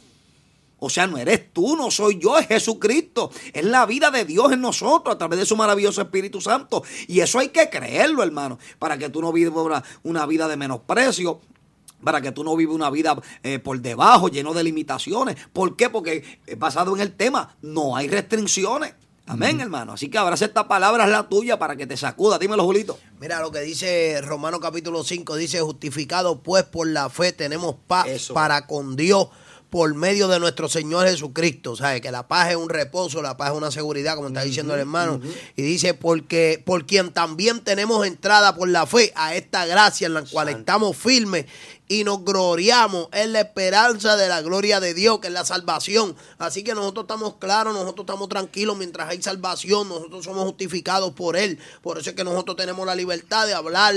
O sea, no eres tú, no soy yo, es Jesucristo. Es la vida de Dios en nosotros a través de su maravilloso Espíritu Santo. Y eso hay que creerlo, hermano, para que tú no vivas una vida de menosprecio, para que tú no vivas una vida por debajo, lleno de limitaciones. ¿Por qué? Porque basado en el tema, no hay restricciones. Amén, hermano. Así que abraza esta palabra, es la tuya, para que te sacuda. Dímelo, Julito. Mira lo que dice Romanos capítulo 5, dice, justificados pues por la fe tenemos paz para con Dios por medio de nuestro Señor Jesucristo. ¿Sabes? Que la paz es un reposo, la paz es una seguridad, como está diciendo el hermano. Y dice, porque por quien también tenemos entrada por la fe a esta gracia en la cual estamos firmes y nos gloriamos en la esperanza de la gloria de Dios, que es la salvación. Así que nosotros estamos claros, nosotros estamos tranquilos mientras hay salvación, nosotros somos justificados por Él. Por eso es que nosotros tenemos la libertad de hablar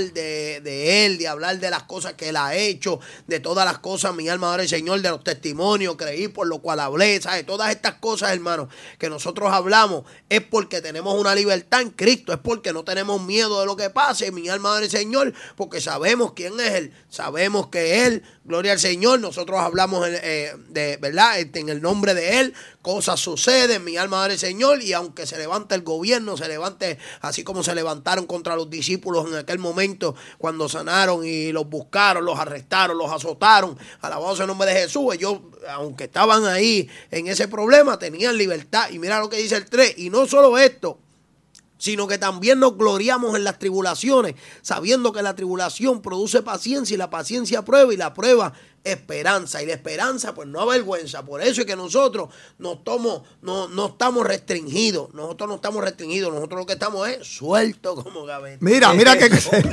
de Él, de hablar de las cosas que Él ha hecho, de todas las cosas, mi alma adora el Señor, de los testimonios, creí por lo cual hablé, ¿sabes? Todas estas cosas, hermano, que nosotros hablamos es porque tenemos una libertad en Cristo, es porque no tenemos miedo de lo que pase, mi alma adora el Señor, porque sabemos quién es Él, sabemos que Él, gloria al Señor, nosotros hablamos de verdad, en el nombre de Él, cosas suceden, mi alma adora al Señor, y aunque se levante el gobierno, se levante así como se levantaron contra los discípulos en aquel momento cuando sanaron y los buscaron, los arrestaron, los azotaron, alabado sea el nombre de Jesús. Ellos, aunque estaban ahí en ese problema, tenían libertad. Y mira lo que dice el 3, y no solo esto, sino que también nos gloriamos en las tribulaciones, sabiendo que la tribulación produce paciencia y la paciencia prueba y la prueba esperanza. Y la esperanza pues no avergüenza. Por eso es que nosotros no estamos restringidos. Nosotros no estamos restringidos. Nosotros lo que estamos es sueltos como gaveta. Mira que...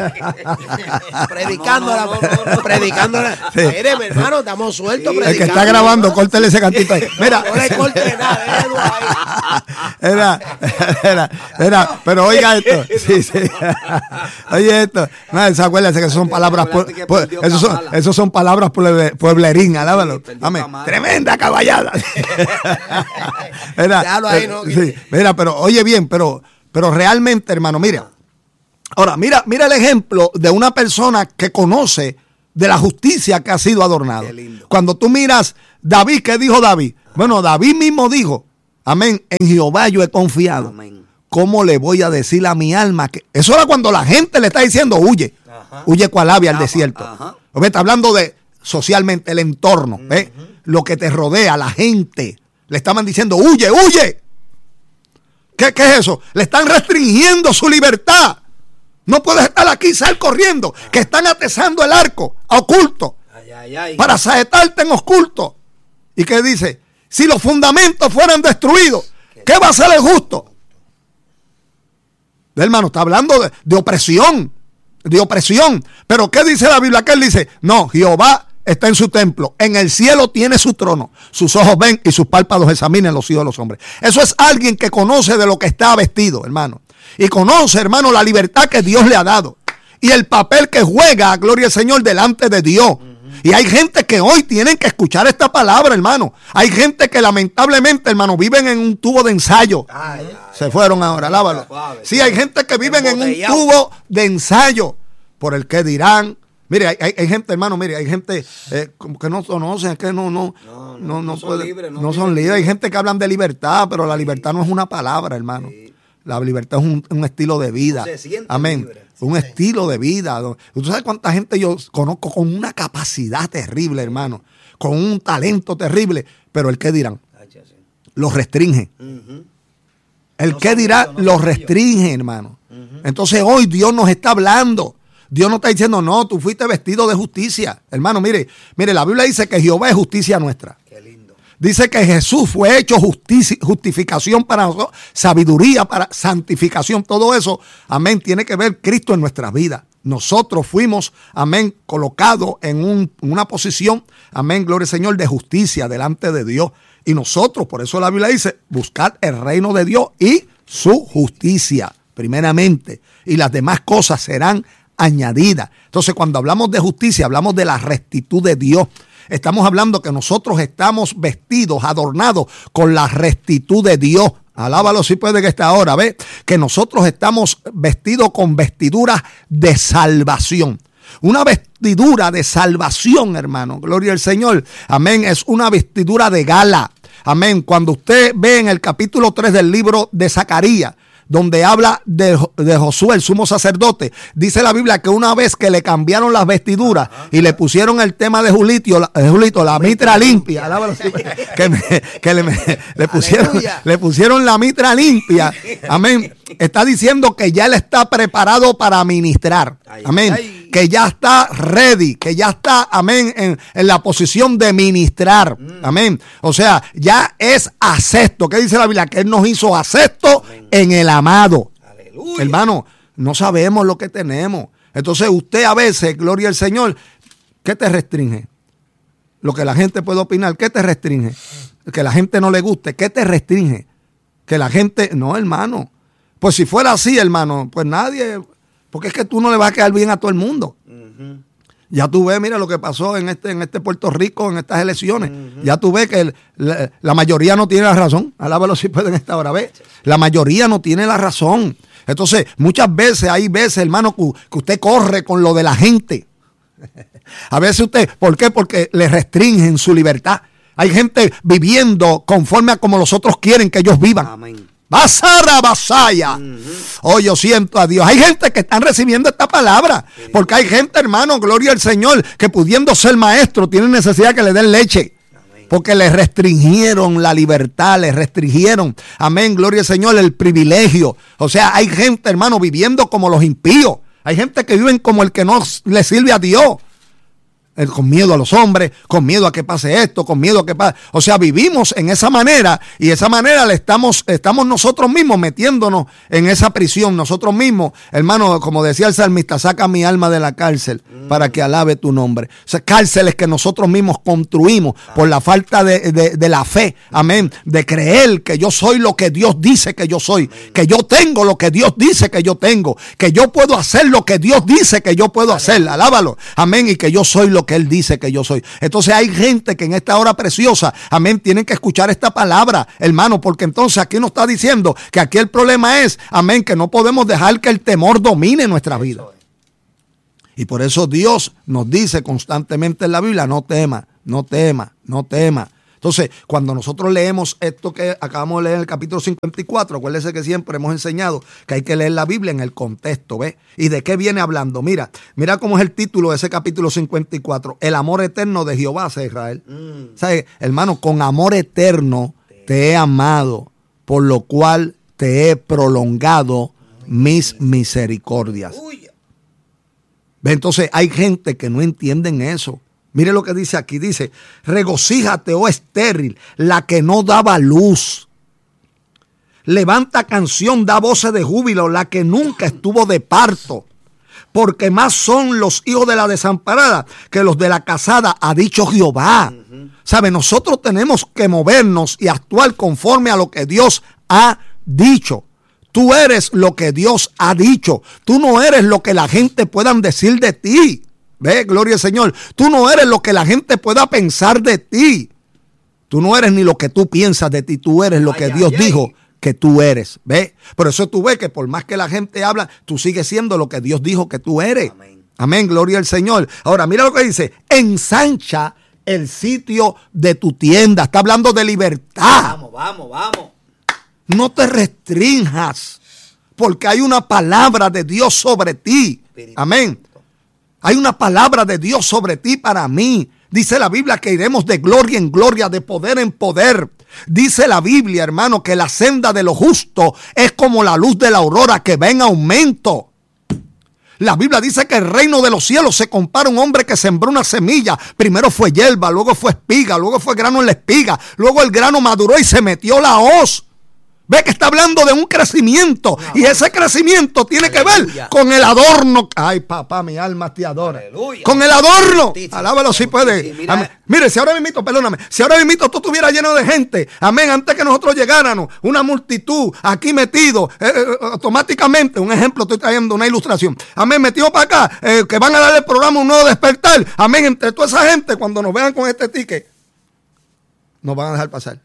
predicando. Sí. Mire, mi hermano, estamos sueltos predicando. El que está grabando, córtele ese cantito ahí. Mira. No le corte nada, déjalo ahí. Era, pero oiga esto. Sí. Oye esto. No, se acuérdense que eso son palabras, esos son palabras pueblerín, alábalo. Amén. Tremenda caballada. Sí, mira, pero oye bien, pero realmente, hermano, mira. Ahora, mira el ejemplo de una persona que conoce de la justicia que ha sido adornado. Cuando tú miras David, ¿qué dijo David? Bueno, David mismo dijo, amén, en Jehová yo he confiado. Amén. ¿Cómo le voy a decir a mi alma que...? Eso era cuando la gente le está diciendo, huye. Ajá. Huye cual ave al desierto. Ajá. Está hablando de socialmente el entorno, lo que te rodea, la gente. Le estaban diciendo, huye. ¿Qué es eso? Le están restringiendo su libertad. No puedes estar aquí, sal corriendo. Que están atesando el arco a oculto. Para saetarte en oculto. ¿Y qué dice? Si los fundamentos fueran destruidos, ¿qué va a hacer el justo? Hermano, está hablando de opresión. De opresión. Pero ¿qué dice la Biblia? Que él dice, no, Jehová está en su templo, en el cielo tiene su trono, sus ojos ven y sus párpados examinan los hijos de los hombres. Eso es alguien que conoce de lo que está vestido, hermano. Y conoce, hermano, la libertad que Dios le ha dado. Y el papel que juega, gloria al Señor, delante de Dios. Y hay gente que hoy tienen que escuchar esta palabra, hermano. Hay gente que lamentablemente, hermano, viven en un tubo de ensayo. Se fueron ahora, alábalo. Sí, hay gente que viven en un tubo de ensayo. Por el que dirán. Mire, hay gente, hermano, mire, hay gente que no conocen, que no son libres. Hay gente que hablan de libertad, pero la libertad no es una palabra, hermano. La libertad es un estilo de vida. Amén. Libre. Un estilo de vida. ¿Tú sabes cuánta gente yo conozco con una capacidad terrible, hermano? Con un talento terrible. Pero el que dirán, los restringe. El que dirá, los restringe, hermano. Entonces hoy Dios nos está hablando. Dios no está diciendo, no, tú fuiste vestido de justicia. Hermano, mire, la Biblia dice que Jehová es justicia nuestra. Qué lindo. Dice que Jesús fue hecho justificación para nosotros, sabiduría para santificación. Todo eso, amén, tiene que ver Cristo en nuestras vidas. Nosotros fuimos, amén, colocados en una posición, amén, gloria al Señor, de justicia delante de Dios. Y nosotros, por eso la Biblia dice, buscad el reino de Dios y su justicia, primeramente. Y las demás cosas serán añadida. Entonces, cuando hablamos de justicia, hablamos de la rectitud de Dios. Estamos hablando que nosotros estamos vestidos, adornados con la rectitud de Dios. Alábalo si puede que esté ahora, ¿ve? Que nosotros estamos vestidos con vestiduras de salvación. Una vestidura de salvación, hermano. Gloria al Señor. Amén. Es una vestidura de gala. Amén. Cuando usted ve en el capítulo 3 del libro de Zacarías, donde habla de Josué, el sumo sacerdote, dice la Biblia que una vez que le cambiaron las vestiduras y le pusieron el tema de Julito, la mitra limpia, le pusieron la mitra limpia, amén, está diciendo que ya él está preparado para ministrar, amén, que ya está ready, que ya está, amén, en la posición de ministrar, amén, o sea, ya es acepto. ¿Qué dice la Biblia? Que él nos hizo acepto en el amado. Aleluya. Hermano, no sabemos lo que tenemos. Entonces usted a veces, gloria al Señor, ¿qué te restringe? Lo que la gente puede opinar, ¿qué te restringe? Que la gente no le guste, ¿qué te restringe? Que la gente, no, hermano. Pues si fuera así, hermano, pues nadie, porque es que tú no le vas a quedar bien a todo el mundo. Ya tú ves, mira lo que pasó en este Puerto Rico, en estas elecciones. Ya tú ves que la mayoría no tiene la razón. Alábalo si pueden esta hora, ¿ves? La mayoría no tiene la razón. Entonces, muchas veces, hay veces, hermano, que usted corre con lo de la gente. A veces usted, ¿por qué? Porque le restringen su libertad. Hay gente viviendo conforme a como los otros quieren que ellos vivan. Amén. Basara Basaya. Oh, yo siento a Dios. Hay gente que están recibiendo esta palabra. Porque hay gente, hermano, gloria al Señor, que pudiendo ser maestro, tienen necesidad que le den leche. Porque le restringieron la libertad, le restringieron, amén, gloria al Señor, el privilegio. O sea, hay gente, hermano, viviendo como los impíos. Hay gente que viven como el que no le sirve a Dios. con miedo a los hombres, con miedo a que pase esto, con miedo a que pase. O sea, vivimos en esa manera y de esa manera le estamos nosotros mismos metiéndonos en esa prisión. Nosotros mismos, hermano, como decía el salmista, saca mi alma de la cárcel para que alabe tu nombre. O sea, cárceles que nosotros mismos construimos por la falta de la fe, amén, de creer que yo soy lo que Dios dice que yo soy, que yo tengo lo que Dios dice que yo tengo, que yo puedo hacer lo que Dios dice que yo puedo hacer, alábalo, amén, y que yo soy lo que Él dice que yo soy. Entonces hay gente que en esta hora preciosa, amén, tienen que escuchar esta palabra, hermano, porque entonces aquí nos está diciendo que aquí el problema es, amén, que no podemos dejar que el temor domine nuestra vida. Y por eso Dios nos dice constantemente en la Biblia, no tema, no tema, no tema. Entonces, cuando nosotros leemos esto que acabamos de leer en el capítulo 54, acuérdense que siempre hemos enseñado que hay que leer la Biblia en el contexto, ¿ves? ¿Y de qué viene hablando? Mira cómo es el título de ese capítulo 54, el amor eterno de Jehová hacia Israel. ¿Sabes? Hermano, con amor eterno te he amado, por lo cual te he prolongado mis misericordias. ¿Ves? Entonces, hay gente que no entienden eso. Mire lo que dice aquí, dice, regocíjate, oh estéril, la que no daba luz. Levanta canción, da voces de júbilo, la que nunca estuvo de parto. Porque más son los hijos de la desamparada que los de la casada, ha dicho Jehová. ¿Sabe? Nosotros tenemos que movernos y actuar conforme a lo que Dios ha dicho. Tú eres lo que Dios ha dicho. Tú no eres lo que la gente puedan decir de ti. Ve, gloria al Señor. Tú no eres lo que la gente pueda pensar de ti. Tú no eres ni lo que tú piensas de ti. Tú eres lo que Dios dijo que tú eres. Ve, por eso tú ves que por más que la gente habla, tú sigues siendo lo que Dios dijo que tú eres. Amén, gloria al Señor. Ahora, mira lo que dice. Ensancha el sitio de tu tienda. Está hablando de libertad. Vamos. No te restrinjas, porque hay una palabra de Dios sobre ti. Amén. Hay una palabra de Dios sobre ti para mí. Dice la Biblia que iremos de gloria en gloria, de poder en poder. Dice la Biblia, hermano, que la senda de lo justo es como la luz de la aurora que va en aumento. La Biblia dice que el reino de los cielos se compara a un hombre que sembró una semilla. Primero fue hierba, luego fue espiga, luego fue grano en la espiga, luego el grano maduró y se metió la hoz. Ve que está hablando de un crecimiento. Y ese crecimiento tiene que ver con el adorno. Ay, papá, mi alma te adora. Aleluya. Con el adorno. Alábalo si puede. Mire, si ahora mismo, perdóname, si ahora mismo tú estuvieras lleno de gente, amén, antes que nosotros llegáramos, una multitud aquí metido, automáticamente, un ejemplo, estoy trayendo una ilustración, amén, metido para acá, que van a darle el programa un nuevo despertar, amén, entre toda esa gente, cuando nos vean con este ticket, nos van a dejar pasar.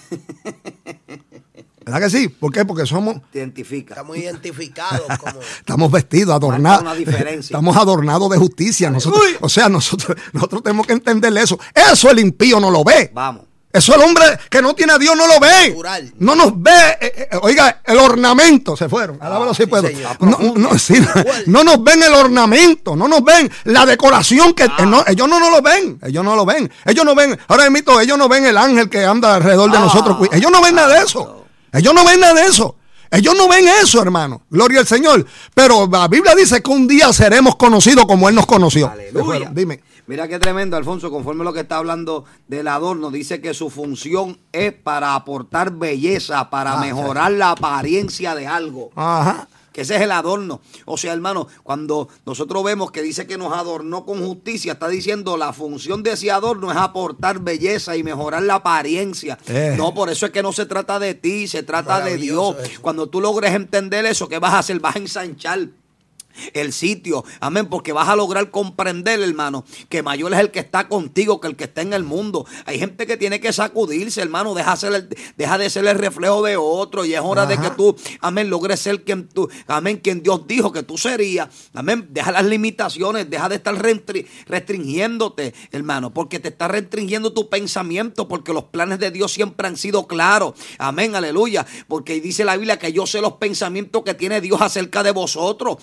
¿Verdad que sí? ¿Por qué? Porque somos... Estamos identificados. Como... Estamos vestidos, adornados. Una diferencia. Estamos adornados de justicia. Nosotros tenemos que entender eso. Eso el impío no lo ve. Vamos. Eso el hombre que no tiene a Dios no lo ve. Natural. No nos ve. Oiga, el ornamento. Se fueron. Alábalo si puedo. No nos ven el ornamento. No nos ven la decoración que... ellos no lo ven. Ellos no lo ven. Ellos no ven... Ahora mismo, ellos no ven el ángel que anda alrededor de nosotros. Ellos no ven nada de eso. Ellos no ven nada de eso. Ellos no ven eso, hermano. Gloria al Señor. Pero la Biblia dice que un día seremos conocidos como Él nos conoció. Aleluya. Dime. Mira qué tremendo, Alfonso, conforme a lo que está hablando del adorno, dice que su función es para aportar belleza, para mejorar la apariencia de algo. Ajá. Que ese es el adorno. O sea, hermano, cuando nosotros vemos que dice que nos adornó con justicia, está diciendo la función de ese adorno es aportar belleza y mejorar la apariencia. No, por eso es que no se trata de ti, se trata de Dios. Eso. Cuando tú logres entender eso, ¿qué vas a hacer? Vas a ensanchar el sitio, amén, porque vas a lograr comprender, hermano, que mayor es el que está contigo que el que está en el mundo. Hay gente que tiene que sacudirse, hermano, deja de ser el reflejo de otro, y es hora de que tú, amén, logres ser quien tú, amén, quien Dios dijo que tú serías, amén. Deja las limitaciones, deja de estar restringiéndote, hermano, porque te está restringiendo tu pensamiento, porque los planes de Dios siempre han sido claros, amén, aleluya, porque dice la Biblia que yo sé los pensamientos que tiene Dios acerca de vosotros. O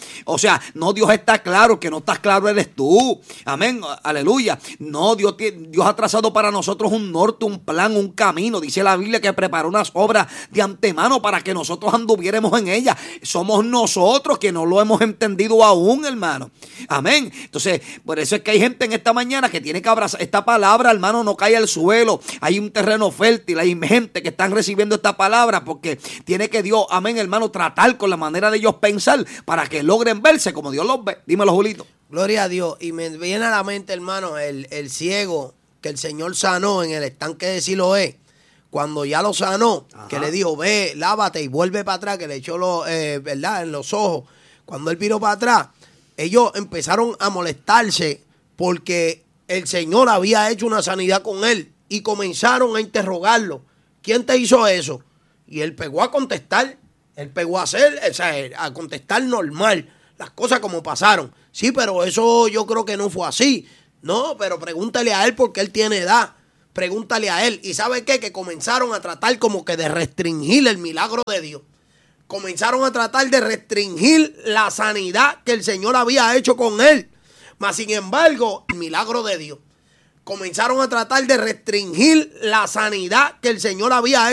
sea, no, Dios está claro, que no estás claro eres tú. Amén, aleluya. No, Dios ha trazado para nosotros un norte, un plan, un camino. Dice la Biblia que preparó unas obras de antemano para que nosotros anduviéramos en ellas. Somos nosotros que no lo hemos entendido aún, hermano. Amén. Entonces, por eso es que hay gente en esta mañana que tiene que abrazar esta palabra, hermano, no cae al suelo. Hay un terreno fértil, hay gente que están recibiendo esta palabra porque tiene que Dios, amén, hermano, tratar con la manera de ellos pensar para que logren verse como Dios los ve. Dímelo, Julito. Gloria a Dios. Y me viene a la mente, hermano, el ciego que el Señor sanó en el estanque de Siloé. Cuando ya lo sanó, que le dijo, ve, lávate y vuelve para atrás, que le echó ¿verdad? En los ojos. Cuando él viró para atrás, ellos empezaron a molestarse porque el Señor había hecho una sanidad con él y comenzaron a interrogarlo. ¿Quién te hizo eso? Y él pegó a contestar, a contestar normal, las cosas como pasaron. Sí, pero eso yo creo que no fue así. No, pero pregúntale a él porque él tiene edad. Pregúntale a él. ¿Y sabe qué? Que comenzaron a tratar como que de restringir el milagro de Dios. Comenzaron a tratar de restringir la sanidad que el Señor había hecho con él. Mas, sin embargo, el milagro de Dios. Comenzaron a tratar de restringir la sanidad que el Señor había hecho.